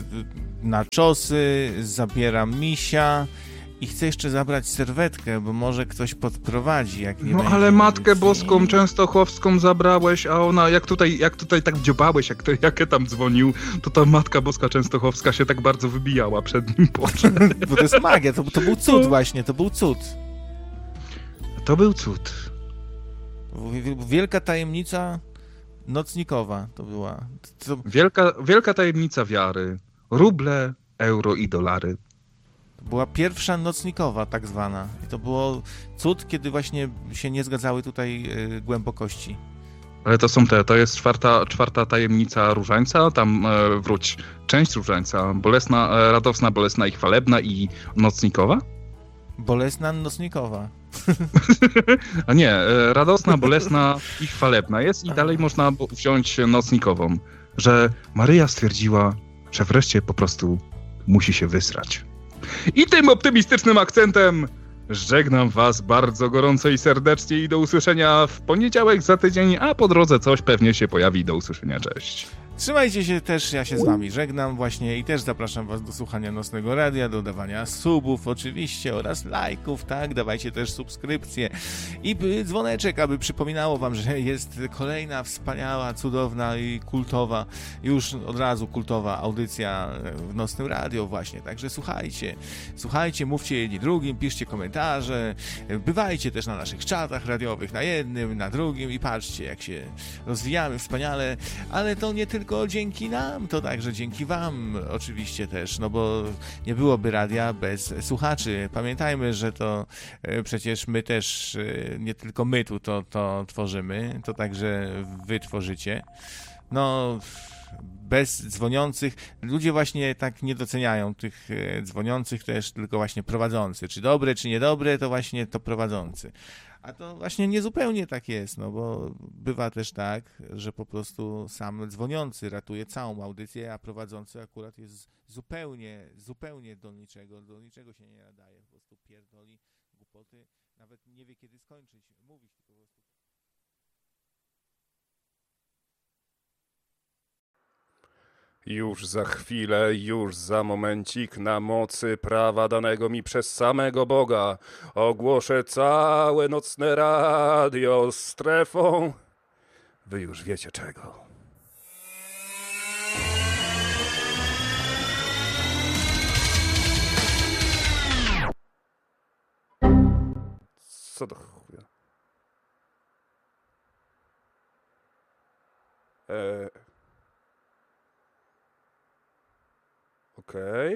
naczosy, zabieram misia i chcę jeszcze zabrać serwetkę, bo może ktoś podprowadzi, jak nie No będzie ale Matkę audycji. Boską Częstochowską zabrałeś, a ona, jak tutaj tak dziobałeś, jak tam dzwonił, to ta Matka Boska Częstochowska się tak bardzo wybijała przed nim poczem. Bo to jest magia, to był cud właśnie, to był cud. To był cud. Wielka tajemnica nocnikowa to była. Wielka tajemnica wiary. Ruble, euro i dolary. To była pierwsza nocnikowa tak zwana. I to było cud, kiedy właśnie się nie zgadzały tutaj głębokości. Ale to jest czwarta tajemnica Różańca, tam wróć, część Różańca, bolesna, radosna, bolesna i chwalebna i nocnikowa? Bolesna nocnikowa. A nie, radosna, bolesna i chwalebna jest i dalej można wziąć nocnikową, że Maryja stwierdziła, że wreszcie po prostu musi się wysrać. I tym optymistycznym akcentem żegnam was bardzo gorąco i serdecznie i do usłyszenia w poniedziałek za tydzień, a po drodze coś pewnie się pojawi. Do usłyszenia, cześć. Trzymajcie się też, ja się z wami żegnam właśnie i też zapraszam was do słuchania Nocnego Radia, do dawania subów oczywiście oraz lajków, tak, dawajcie też subskrypcje i dzwoneczek, aby przypominało wam, że jest kolejna wspaniała, cudowna i kultowa, już od razu kultowa audycja w Nocnym Radio właśnie, także słuchajcie, mówcie jedni drugim, piszcie komentarze, bywajcie też na naszych czatach radiowych, na jednym, na drugim i patrzcie, jak się rozwijamy wspaniale, ale to nie tylko dzięki nam, to także dzięki wam oczywiście też, no bo nie byłoby radia bez słuchaczy. Pamiętajmy, że to przecież my też, nie tylko my tu to tworzymy, to także wy tworzycie. No, bez dzwoniących, ludzie właśnie tak nie doceniają tych dzwoniących też, tylko właśnie prowadzący. Czy dobre, czy niedobre, to właśnie to prowadzący. A to właśnie niezupełnie tak jest, no bo bywa też tak, że po prostu sam dzwoniący ratuje całą audycję, a prowadzący akurat jest zupełnie do niczego się nie nadaje, po prostu pierdoli głupoty, nawet nie wie kiedy skończyć mówić, tylko po prostu... Już za chwilę, już za momencik, na mocy prawa danego mi przez samego Boga, ogłoszę całe Nocne Radio strefą. Wy już wiecie czego. Co do chuja? Okej.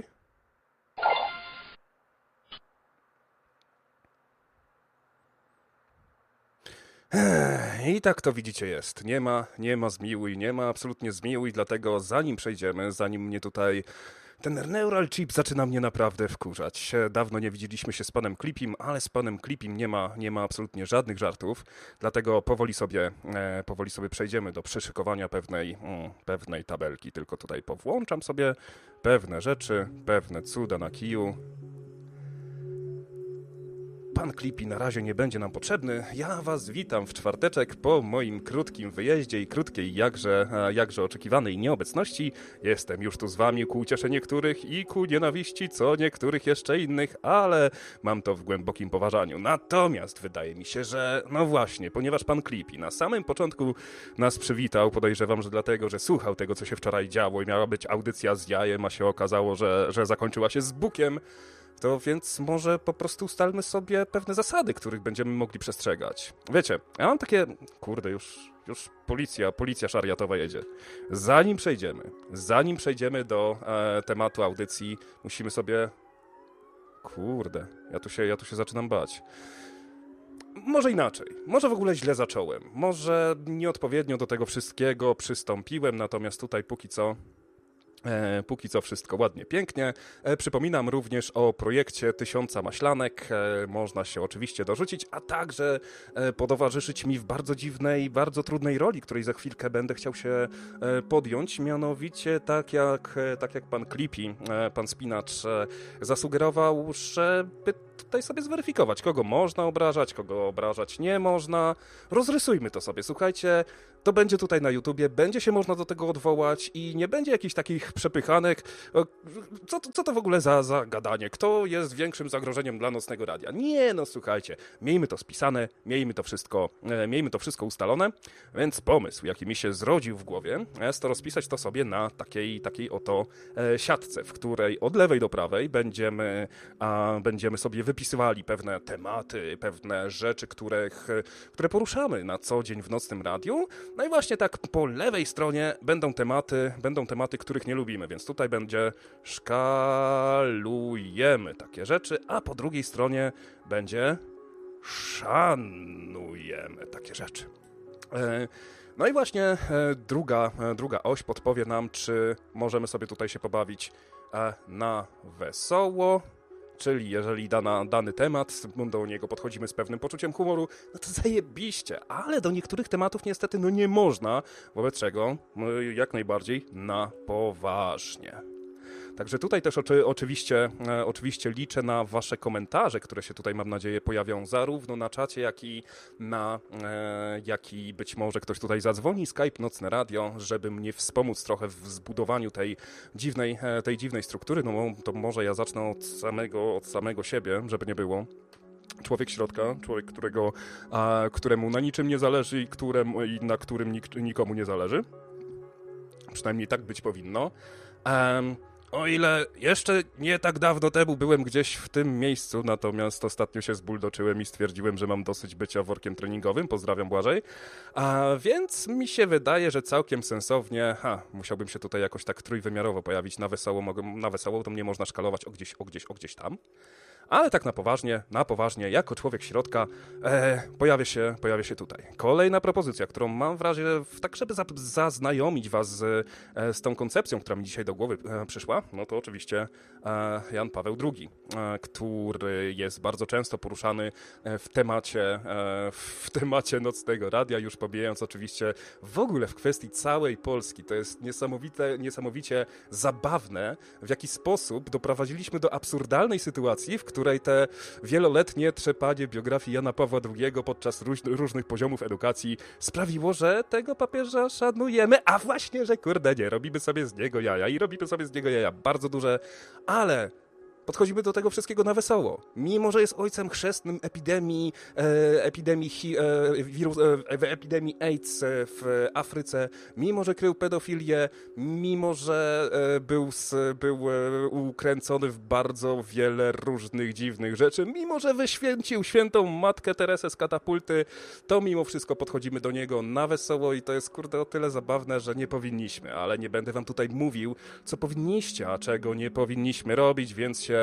I tak to widzicie jest. Nie ma zmiłuj, nie ma absolutnie zmiłuj, dlatego zanim przejdziemy, zanim mnie tutaj ten neural chip zaczyna mnie naprawdę wkurzać. Dawno nie widzieliśmy się z panem Clippim, ale z panem Clippim nie ma absolutnie żadnych żartów, dlatego powoli sobie przejdziemy do przeszykowania pewnej tabelki. Tylko tutaj powłączam sobie pewne rzeczy, pewne cuda na kiju. Pan Clippy na razie nie będzie nam potrzebny. Ja was witam w czwarteczek po moim krótkim wyjeździe i krótkiej, jakże oczekiwanej nieobecności. Jestem już tu z wami ku uciesze niektórych i ku nienawiści co niektórych jeszcze innych, ale mam to w głębokim poważaniu. Natomiast wydaje mi się, że no właśnie, ponieważ pan Clippy na samym początku nas przywitał, podejrzewam, że dlatego, że słuchał tego, co się wczoraj działo i miała być audycja z jajem, a się okazało, że zakończyła się z bukiem. To więc może po prostu ustalmy sobie pewne zasady, których będziemy mogli przestrzegać. Wiecie, ja mam takie... Kurde, już policja szariatowa jedzie. Zanim przejdziemy do tematu audycji, musimy sobie... Kurde, ja tu się zaczynam bać. Może inaczej. Może w ogóle źle zacząłem. Może nieodpowiednio do tego wszystkiego przystąpiłem, natomiast tutaj póki co wszystko ładnie, pięknie. Przypominam również o projekcie 1000 maślanek. Można się oczywiście dorzucić, a także potowarzyszyć mi w bardzo dziwnej, bardzo trudnej roli, której za chwilkę będę chciał się podjąć. Mianowicie tak jak pan Clippy, pan Spinacz zasugerował, żeby tutaj sobie zweryfikować, kogo można obrażać, kogo obrażać nie można. Rozrysujmy to sobie. Słuchajcie, to będzie tutaj na YouTubie, będzie się można do tego odwołać i nie będzie jakichś takich przepychanek. Co to w ogóle za gadanie? Kto jest większym zagrożeniem dla Nocnego Radia? Nie, no słuchajcie, miejmy to spisane, miejmy to wszystko ustalone, więc pomysł, jaki mi się zrodził w głowie, jest to rozpisać to sobie na takiej oto siatce, w której od lewej do prawej będziemy sobie wypisywali pewne tematy, pewne rzeczy, które poruszamy na co dzień w Nocnym Radiu. No i właśnie tak po lewej stronie będą tematy, których nie lubimy, więc tutaj będzie szkalujemy takie rzeczy, a po drugiej stronie będzie szanujemy takie rzeczy. No i właśnie druga oś podpowie nam, czy możemy sobie tutaj się pobawić na wesoło, czyli jeżeli dany temat, do niego podchodzimy z pewnym poczuciem humoru, no to zajebiście, ale do niektórych tematów niestety nie można, wobec czego jak najbardziej na poważnie. Także tutaj też oczywiście liczę na wasze komentarze, które się tutaj, mam nadzieję, pojawią zarówno na czacie, jak i być może ktoś tutaj zadzwoni, Skype, Nocne Radio, żeby mnie wspomóc trochę w zbudowaniu tej dziwnej struktury. No to może ja zacznę od samego siebie, żeby nie było. Człowiek środka, człowiek, któremu na niczym nie zależy i na którym nikomu nie zależy. Przynajmniej tak być powinno. O ile jeszcze nie tak dawno temu byłem gdzieś w tym miejscu, natomiast ostatnio się zbuldoczyłem i stwierdziłem, że mam dosyć bycia workiem treningowym, pozdrawiam Błażej, więc mi się wydaje, że całkiem sensownie, musiałbym się tutaj jakoś tak trójwymiarowo pojawić na wesoło to mnie można szkalować o gdzieś tam. Ale tak na poważnie, jako człowiek środka, pojawię się tutaj. Kolejna propozycja, którą mam w razie, tak żeby zaznajomić was z tą koncepcją, która mi dzisiaj do głowy przyszła, no to oczywiście Jan Paweł II, który jest bardzo często poruszany w temacie Nocnego Radia, już pomijając oczywiście w ogóle w kwestii całej Polski. To jest niesamowicie zabawne, w jaki sposób doprowadziliśmy do absurdalnej sytuacji, w której te wieloletnie trzepanie biografii Jana Pawła II podczas różnych poziomów edukacji sprawiło, że tego papieża szanujemy, a właśnie, że kurde nie, robimy sobie z niego jaja bardzo duże, ale podchodzimy do tego wszystkiego na wesoło. Mimo że jest ojcem chrzestnym epidemii AIDS w Afryce, mimo że krył pedofilię, mimo że był ukręcony w bardzo wiele różnych dziwnych rzeczy, mimo że wyświęcił świętą Matkę Teresę z katapulty, to mimo wszystko podchodzimy do niego na wesoło i to jest kurde o tyle zabawne, że nie powinniśmy, ale nie będę wam tutaj mówił, co powinniście, a czego nie powinniśmy robić,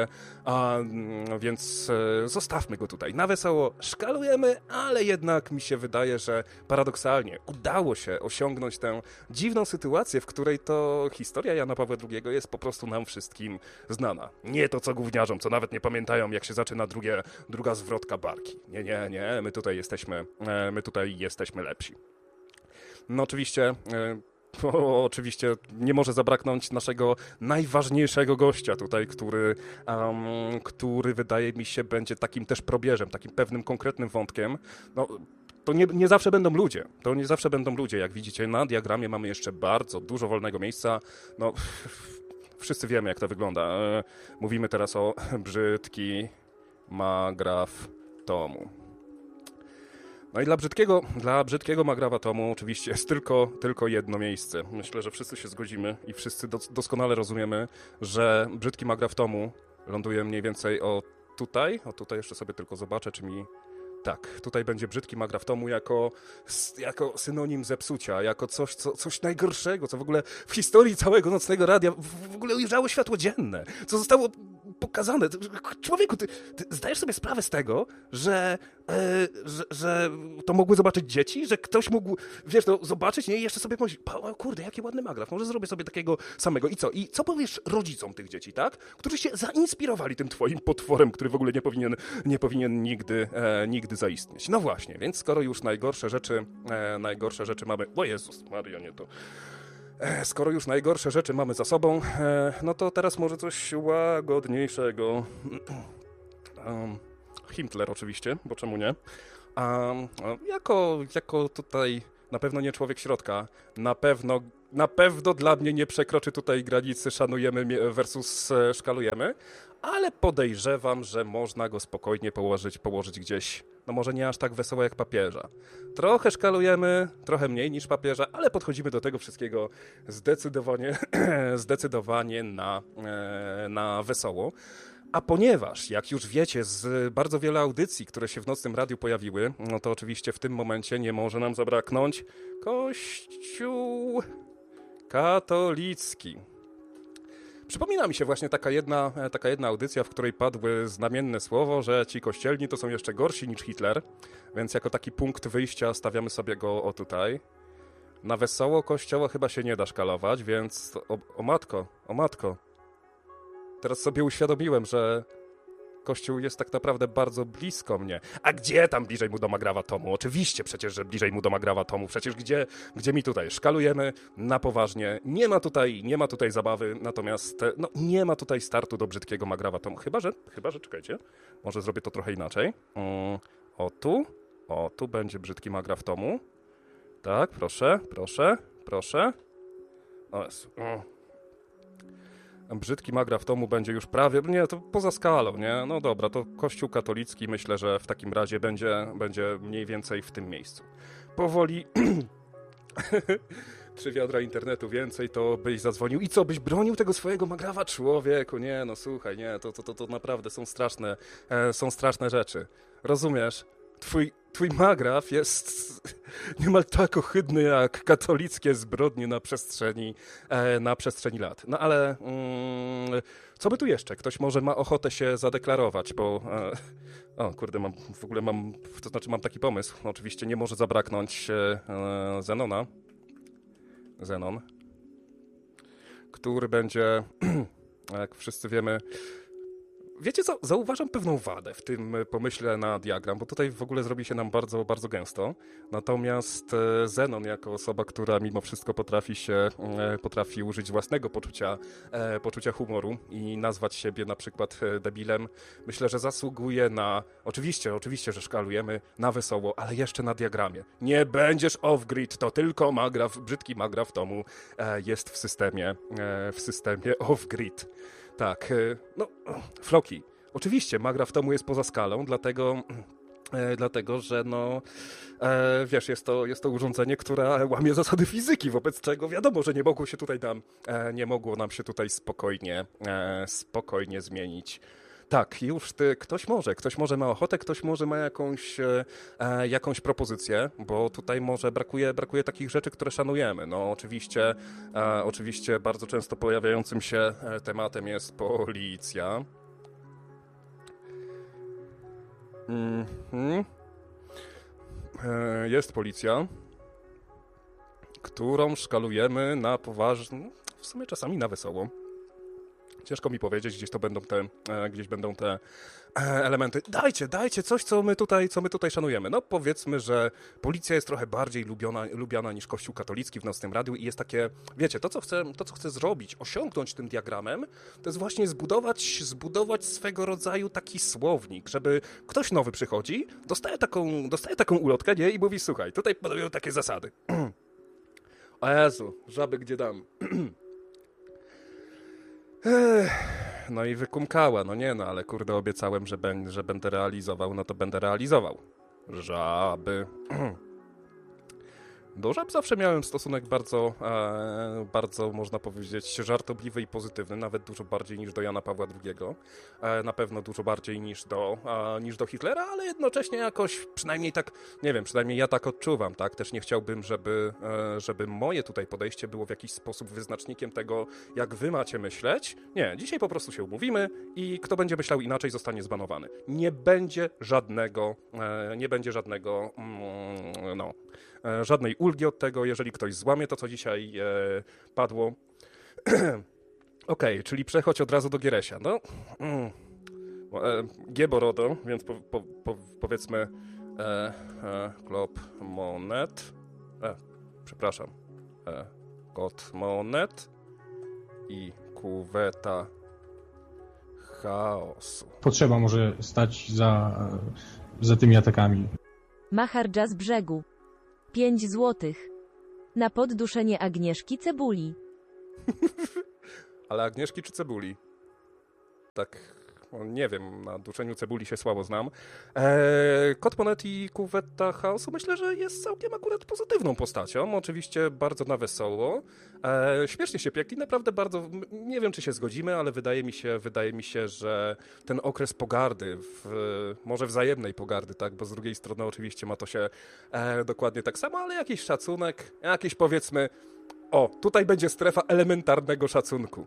więc zostawmy go tutaj na wesoło, szkalujemy, ale jednak mi się wydaje, że paradoksalnie udało się osiągnąć tę dziwną sytuację, w której to historia Jana Pawła II jest po prostu nam wszystkim znana. Nie to co gówniarzom, co nawet nie pamiętają, jak się zaczyna druga zwrotka barki. Nie, my tutaj jesteśmy lepsi. No oczywiście nie może zabraknąć naszego najważniejszego gościa tutaj, który wydaje mi się będzie takim też probierzem, takim pewnym konkretnym wątkiem. No, to nie zawsze będą ludzie. Jak widzicie na diagramie mamy jeszcze bardzo dużo wolnego miejsca. No, wszyscy wiemy jak to wygląda. Mówimy teraz o brzydki magraf tomu. No i dla brzydkiego magrawa tomu oczywiście jest tylko jedno miejsce. Myślę, że wszyscy się zgodzimy i wszyscy doskonale rozumiemy, że brzydki magraf tomu Ląduje mniej więcej o tutaj jeszcze sobie tylko zobaczę, czy mi... Tak, tutaj będzie brzydki Magraf Tomu jako synonim zepsucia, jako coś najgorszego, co w ogóle w historii całego Nocnego Radia w ogóle ujrzało światło dzienne, co zostało pokazane. Człowieku, ty zdajesz sobie sprawę z tego, że to mogły zobaczyć dzieci, że ktoś mógł, wiesz, to zobaczyć, nie? I jeszcze sobie pomyśleć, kurde, jaki ładny Magraf, może zrobię sobie takiego samego. I co? I co powiesz rodzicom tych dzieci, tak? Którzy się zainspirowali tym twoim potworem, który w ogóle nie powinien nigdy zaistnieć. No właśnie, więc skoro już najgorsze rzeczy mamy... O Jezus Maria, nie to... Skoro już najgorsze rzeczy mamy za sobą, no to teraz może coś łagodniejszego. Himmler oczywiście, bo czemu nie? Jako tutaj na pewno nie człowiek środka, na pewno dla mnie nie przekroczy tutaj granicy szanujemy versus szkalujemy, ale podejrzewam, że można go spokojnie położyć gdzieś, no może nie aż tak wesoło jak papieża. Trochę szkalujemy, trochę mniej niż papieża, ale podchodzimy do tego wszystkiego zdecydowanie na wesoło. A ponieważ, jak już wiecie, z bardzo wiele audycji, które się w Nocnym Radiu pojawiły, no to oczywiście w tym momencie nie może nam zabraknąć Kościół katolicki. Przypomina mi się właśnie taka jedna audycja, w której padły znamienne słowo, że ci kościelni to są jeszcze gorsi niż Hitler, więc jako taki punkt wyjścia stawiamy sobie go o tutaj. Na wesoło Kościoła chyba się nie da szkalować, więc o matko. Teraz sobie uświadomiłem, że Kościół jest tak naprawdę bardzo blisko mnie. A gdzie tam bliżej mu do Magrawa Tomu? Oczywiście przecież, że bliżej mu do Magrawa Tomu. Przecież gdzie mi tutaj? Szkalujemy na poważnie. Nie ma tutaj zabawy, natomiast no, nie ma tutaj startu do brzydkiego Magrawa Tomu. Chyba, że czekajcie, może zrobię to trochę inaczej. Tu będzie brzydki Magraw Tomu. Tak, proszę. O Jezu. Brzydki Magraw Tomu będzie już prawie... Nie, to poza skalą, nie? No dobra, to Kościół katolicki myślę, że w takim razie będzie mniej więcej w tym miejscu. Powoli... 3 wiadra internetu więcej, to byś zadzwonił. I co, byś bronił tego swojego Magrawa? Człowieku, nie, no słuchaj, nie, to naprawdę są straszne rzeczy. Rozumiesz? Twój Magraw jest niemal tak ohydny jak katolickie zbrodnie na przestrzeni lat. No ale co by tu jeszcze? Ktoś może ma ochotę się zadeklarować, bo mam taki pomysł. Oczywiście nie może zabraknąć Zenon, który będzie, jak wszyscy wiemy... Wiecie co? Zauważam pewną wadę w tym pomyśle na diagram, bo tutaj w ogóle zrobi się nam bardzo, bardzo gęsto. Natomiast Zenon jako osoba, która mimo wszystko potrafi użyć własnego poczucia humoru i nazwać siebie na przykład debilem, myślę, że zasługuje na... Oczywiście, że szkalujemy na wesoło, ale jeszcze na diagramie. Nie będziesz off-grid, to tylko brzydki Magraw Tomu jest w systemie off-grid. Tak, no, Floki. Oczywiście Magraw Tomu jest poza skalą, dlatego że no, wiesz, jest to urządzenie, które łamie zasady fizyki, wobec czego wiadomo, że nie mogło nam się tutaj spokojnie zmienić. Tak, już ktoś może ma ochotę, ktoś może ma jakąś propozycję, bo tutaj może brakuje takich rzeczy, które szanujemy. No oczywiście bardzo często pojawiającym się tematem jest policja. Jest policja, którą szkalujemy na poważnie, w sumie czasami na wesoło. Ciężko mi powiedzieć, gdzieś będą te elementy. Dajcie coś, co my tutaj szanujemy. No powiedzmy, że policja jest trochę bardziej lubiana niż Kościół katolicki w Nocnym Radiu i jest takie, wiecie, to co chcę zrobić, osiągnąć tym diagramem, to jest właśnie zbudować swego rodzaju taki słownik, żeby ktoś nowy przychodzi, dostaje taką ulotkę, nie, i mówi, słuchaj, tutaj padają takie zasady. O Jezu, żaby gdzie dam. No i wykumkała, ale kurde obiecałem, że będę realizował, no to będę realizował. Żaby. Do żab zawsze miałem stosunek bardzo, można powiedzieć, żartobliwy i pozytywny, nawet dużo bardziej niż do Jana Pawła II. Na pewno dużo bardziej niż do Hitlera, ale jednocześnie jakoś, przynajmniej tak, nie wiem, przynajmniej ja tak odczuwam, tak? Też nie chciałbym, żeby moje tutaj podejście było w jakiś sposób wyznacznikiem tego, jak wy macie myśleć. Nie, dzisiaj po prostu się umówimy i kto będzie myślał inaczej, zostanie zbanowany. Nie będzie żadnej ulgi od tego, jeżeli ktoś złamie to, co dzisiaj padło. Okej, czyli przechodź od razu do Gieresia. No, Gieborodo, więc powiedzmy klop monet. Przepraszam. Kot monet i kuweta chaosu. Potrzeba może stać za tymi atakami. Machardzia z brzegu. 5 złotych. Na podduszenie Agnieszki Cebuli. Ale Agnieszki czy Cebuli? Tak, nie wiem, na duszeniu Cebuli się słabo znam. Kot Monet i Kuweta Chaosu myślę, że jest całkiem akurat pozytywną postacią. Oczywiście bardzo na wesoło. Śmiesznie się piekli, naprawdę bardzo, nie wiem czy się zgodzimy, ale wydaje mi się, że ten okres pogardy, może wzajemnej pogardy, tak, bo z drugiej strony oczywiście ma to się dokładnie tak samo, ale jakiś szacunek, jakiś powiedzmy, tutaj będzie strefa elementarnego szacunku.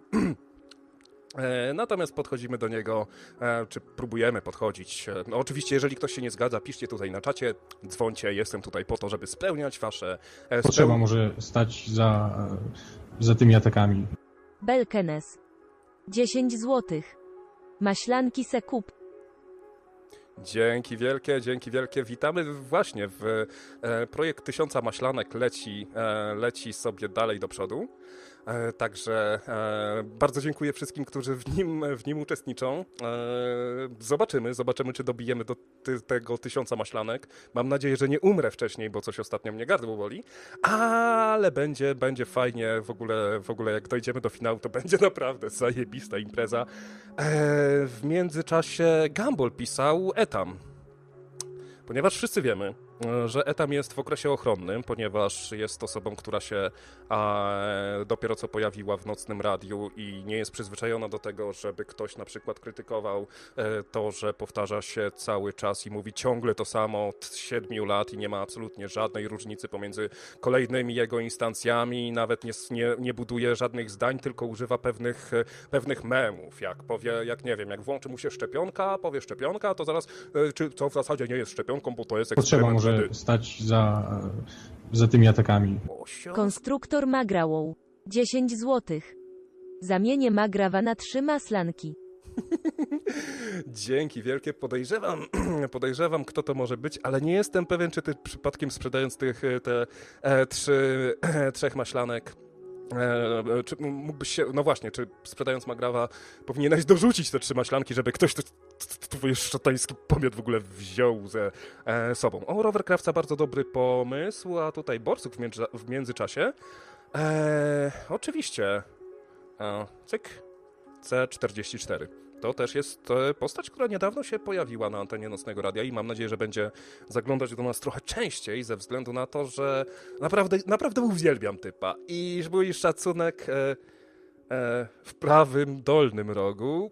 Natomiast podchodzimy do niego, czy próbujemy podchodzić. No oczywiście, jeżeli ktoś się nie zgadza, piszcie tutaj na czacie, dzwońcie, jestem tutaj po to, żeby spełniać wasze... Potrzeba może stać za tymi atakami. Belkenes. 10 złotych. Maślanki se kup. Dzięki wielkie. Witamy właśnie w projekt 1000 maślanek leci sobie dalej do przodu. Także bardzo dziękuję wszystkim, którzy w nim uczestniczą. Zobaczymy, czy dobijemy do tego 1000 maślanek. Mam nadzieję, że nie umrę wcześniej, bo coś ostatnio mnie gardło boli. Ale będzie fajnie. W ogóle jak dojdziemy do finału, to będzie naprawdę zajebista impreza. W międzyczasie Gumball pisał Etam. Ponieważ wszyscy wiemy, że Etam jest w okresie ochronnym, ponieważ jest osobą, która się dopiero co pojawiła w nocnym radiu i nie jest przyzwyczajona do tego, żeby ktoś na przykład krytykował to, że powtarza się cały czas i mówi ciągle to samo od 7 lat i nie ma absolutnie żadnej różnicy pomiędzy kolejnymi jego instancjami, nawet nie buduje żadnych zdań, tylko używa pewnych memów. Jak włączy mu się szczepionka, powie szczepionka, to zaraz, co w zasadzie nie jest szczepionką, bo to jest eksperyment. Potrzeba może stać za tymi atakami. Konstruktor Magrawoł. 10 złotych. Zamienię Magrawa na 3 maslanki. Dzięki wielkie. Podejrzewam, kto to może być, ale nie jestem pewien, czy ty przypadkiem sprzedając te 3 maślanek, czy mógłbyś się, no właśnie, czy sprzedając Magrawa powinieneś dorzucić te 3 maślanki, żeby ktoś twój szatański pomiot w ogóle wziął ze sobą. Rovercrafta bardzo dobry pomysł, a tutaj Borsuk w międzyczasie. Oczywiście. Cyk. C44. To też jest postać, która niedawno się pojawiła na antenie Nocnego Radia i mam nadzieję, że będzie zaglądać do nas trochę częściej ze względu na to, że naprawdę uwielbiam typa i mój szacunek w prawym dolnym rogu.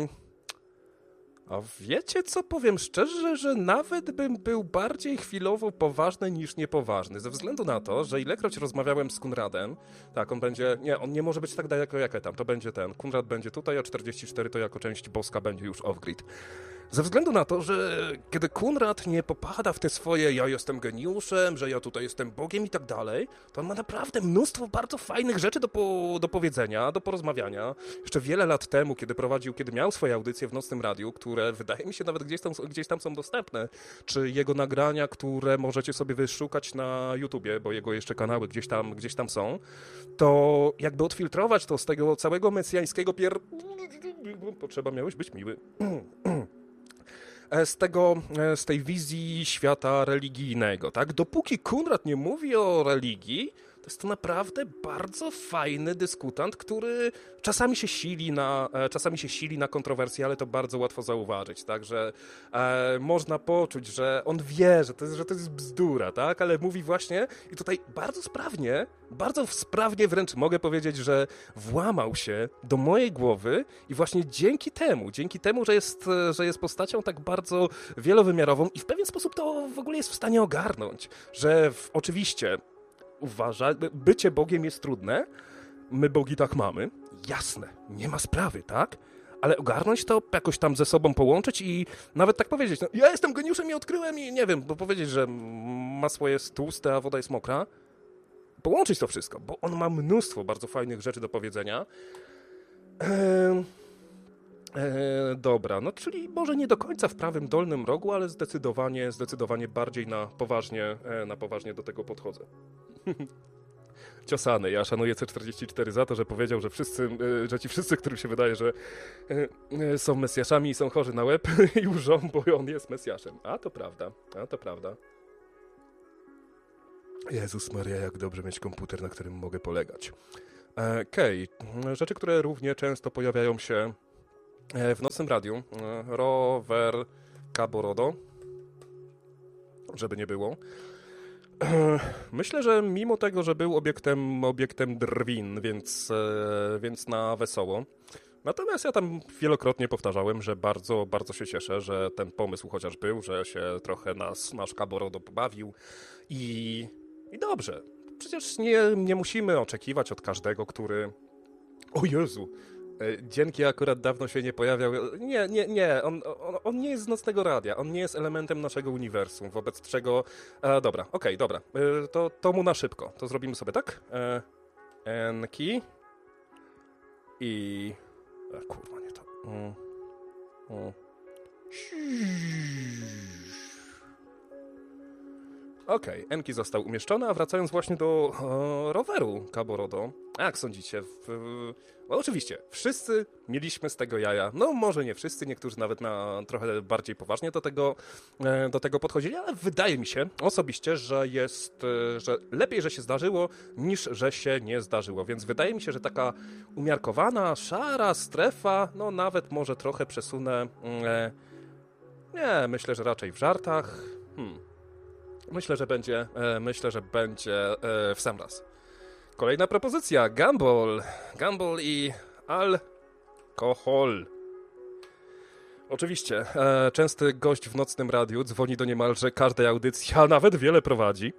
A wiecie co, powiem szczerze, że nawet bym był bardziej chwilowo poważny niż niepoważny, ze względu na to, że ilekroć rozmawiałem z Kunradem, tak, on nie może być tak daleko jak Etam, to będzie Kunrad będzie tutaj, a 44 to jako część boska będzie już off-grid. Ze względu na to, że kiedy Kunrad nie popada w te swoje ja jestem geniuszem, że ja tutaj jestem Bogiem i tak dalej, to on ma naprawdę mnóstwo bardzo fajnych rzeczy do powiedzenia, do porozmawiania. Jeszcze wiele lat temu, kiedy miał swoje audycje w Nocnym Radiu, które wydaje mi się nawet gdzieś tam są dostępne, czy jego nagrania, które możecie sobie wyszukać na YouTubie, bo jego jeszcze kanały gdzieś tam są, to jakby odfiltrować to z tego całego mesjańskiego potrzeba miałeś być miły. Z tej wizji świata religijnego, tak? Dopóki Kunrad nie mówi o religii, to jest to naprawdę bardzo fajny dyskutant, który czasami się sili na kontrowersje, ale to bardzo łatwo zauważyć, tak, że można poczuć, że on wie, że to jest bzdura, tak, ale mówi właśnie i tutaj bardzo sprawnie wręcz mogę powiedzieć, że włamał się do mojej głowy i właśnie dzięki temu, że jest postacią tak bardzo wielowymiarową i w pewien sposób to w ogóle jest w stanie ogarnąć, że oczywiście uważa, bycie Bogiem jest trudne, my Bogi tak mamy, jasne, nie ma sprawy, tak? Ale ogarnąć to, jakoś tam ze sobą połączyć i nawet tak powiedzieć, no, ja jestem geniuszem i odkryłem i nie wiem, bo powiedzieć, że masło jest tłuste, a woda jest mokra, połączyć to wszystko, bo on ma mnóstwo bardzo fajnych rzeczy do powiedzenia. Dobra, no czyli może nie do końca w prawym dolnym rogu, ale zdecydowanie bardziej na poważnie do tego podchodzę. Ciosany, ja szanuję C44 za to, że powiedział, że ci wszyscy, którym się wydaje, że są mesjaszami i są chorzy na łeb i łżą, bo on jest mesjaszem. A to prawda. Jezus Maria, jak dobrze mieć komputer, na którym mogę polegać. Okej, rzeczy, które równie często pojawiają się w nocnym radiu. Rower Kaborodo, żeby nie było. Myślę, że mimo tego, że był obiektem drwin, więc na wesoło. Natomiast ja tam wielokrotnie powtarzałem, że bardzo, bardzo się cieszę, że ten pomysł chociaż był, że się trochę nasz Kaborodo pobawił i dobrze. Przecież nie musimy oczekiwać od każdego, który... O Jezu! Dzięki akurat dawno się nie pojawiał. Nie. On nie jest z Nocnego Radia. On nie jest elementem naszego uniwersum, wobec czego... Dobra. To mu na szybko. To zrobimy sobie tak. Enki. I... kurwa, nie to. Okej, Enki został umieszczony, a wracając właśnie do roweru Kaborodo, jak sądzicie? Oczywiście, wszyscy mieliśmy z tego jaja. No może nie wszyscy, niektórzy nawet trochę bardziej poważnie do tego podchodzili, ale wydaje mi się osobiście, że lepiej, że się zdarzyło, niż że się nie zdarzyło. Więc wydaje mi się, że taka umiarkowana, szara strefa, no nawet może trochę przesunę. Nie, myślę, że raczej w żartach. Myślę, że będzie w sam raz. Kolejna propozycja. Gumball i alkohol. Oczywiście, częsty gość w nocnym radiu, dzwoni do niemalże każdej audycji, a nawet wiele prowadzi.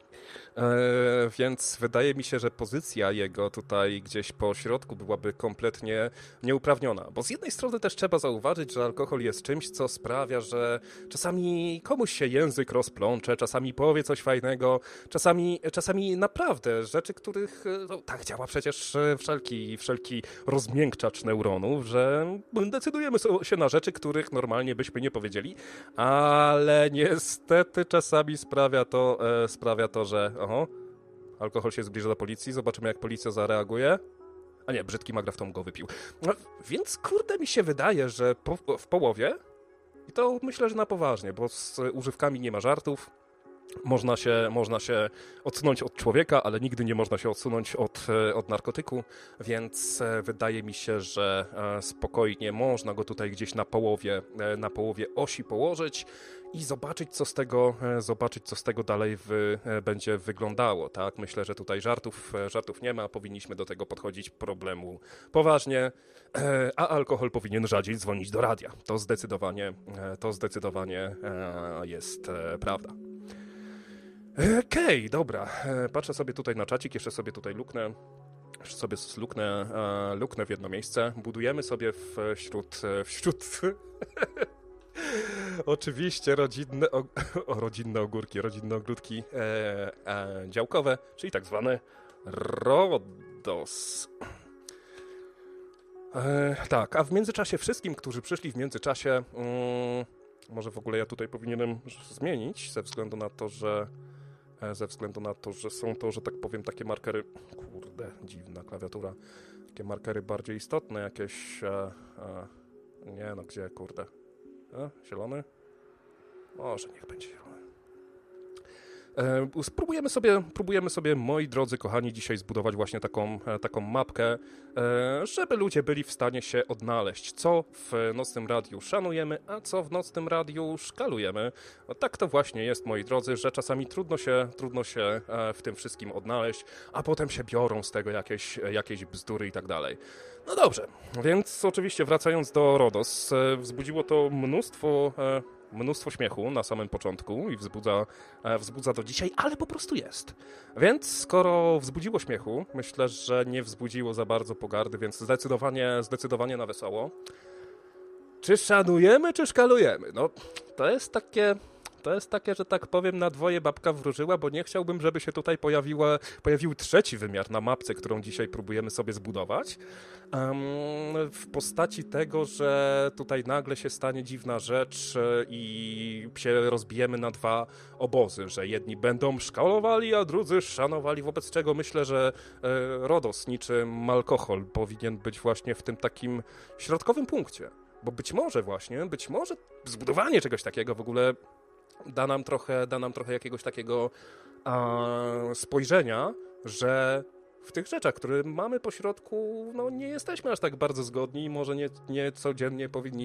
Więc wydaje mi się, że pozycja jego tutaj gdzieś po środku byłaby kompletnie nieuprawniona. Bo z jednej strony też trzeba zauważyć, że alkohol jest czymś, co sprawia, że czasami komuś się język rozplącze, czasami powie coś fajnego, czasami naprawdę rzeczy, których no, tak działa przecież wszelki rozmiękczacz neuronów, że decydujemy się na rzeczy, których normalnie byśmy nie powiedzieli, ale niestety czasami sprawia to, że alkohol się zbliża do policji, zobaczymy jak policja zareaguje. A nie, brzydki Magrafton go wypił. No, więc kurde mi się wydaje, że w połowie, i to myślę, że na poważnie, bo z używkami nie ma żartów, można się odsunąć od człowieka, ale nigdy nie można się odsunąć od narkotyku, więc wydaje mi się, że spokojnie można go tutaj gdzieś na połowie osi położyć i zobaczyć, co z tego dalej będzie wyglądało. Tak? Myślę, że tutaj żartów nie ma, powinniśmy do tego podchodzić problemu poważnie, a alkohol powinien rzadziej dzwonić do radia. To zdecydowanie jest prawda. Okej, dobra. Patrzę sobie tutaj na czacik, jeszcze sobie tutaj luknę w jedno miejsce. Budujemy sobie wśród oczywiście rodzinne ogórki, rodzinne ogródki działkowe, czyli tak zwane RODOS. Tak, a w międzyczasie wszystkim, którzy przyszli w międzyczasie, może w ogóle ja tutaj powinienem zmienić ze względu na to, że są to, że tak powiem, takie markery, kurde, dziwna klawiatura, takie markery bardziej istotne, jakieś, nie no, gdzie, kurde, zielony? Może niech będzie zielony. Próbujemy sobie, moi drodzy kochani, dzisiaj zbudować właśnie taką mapkę, żeby ludzie byli w stanie się odnaleźć, co w Nocnym Radiu szanujemy, a co w Nocnym Radiu szkalujemy. No, tak to właśnie jest, moi drodzy, że czasami trudno się w tym wszystkim odnaleźć, a potem się biorą z tego jakieś bzdury i tak dalej. No dobrze, więc oczywiście wracając do RODOS, wzbudziło to mnóstwo śmiechu na samym początku i wzbudza do dzisiaj, ale po prostu jest. Więc skoro wzbudziło śmiechu, myślę, że nie wzbudziło za bardzo pogardy, więc zdecydowanie na wesoło. Czy szanujemy, czy szkalujemy? No, to jest takie, że tak powiem, na dwoje babka wróżyła, bo nie chciałbym, żeby się tutaj pojawił trzeci wymiar na mapce, którą dzisiaj próbujemy sobie zbudować. W postaci tego, że tutaj nagle się stanie dziwna rzecz i się rozbijemy na dwa obozy, że jedni będą szkalowali, a drudzy szanowali, wobec czego myślę, że RODOS niczym alkohol powinien być właśnie w tym takim środkowym punkcie. Bo być może zbudowanie czegoś takiego w ogóle da nam trochę jakiegoś takiego spojrzenia, że w tych rzeczach, które mamy po środku, no nie jesteśmy aż tak bardzo zgodni i może nie codziennie powinni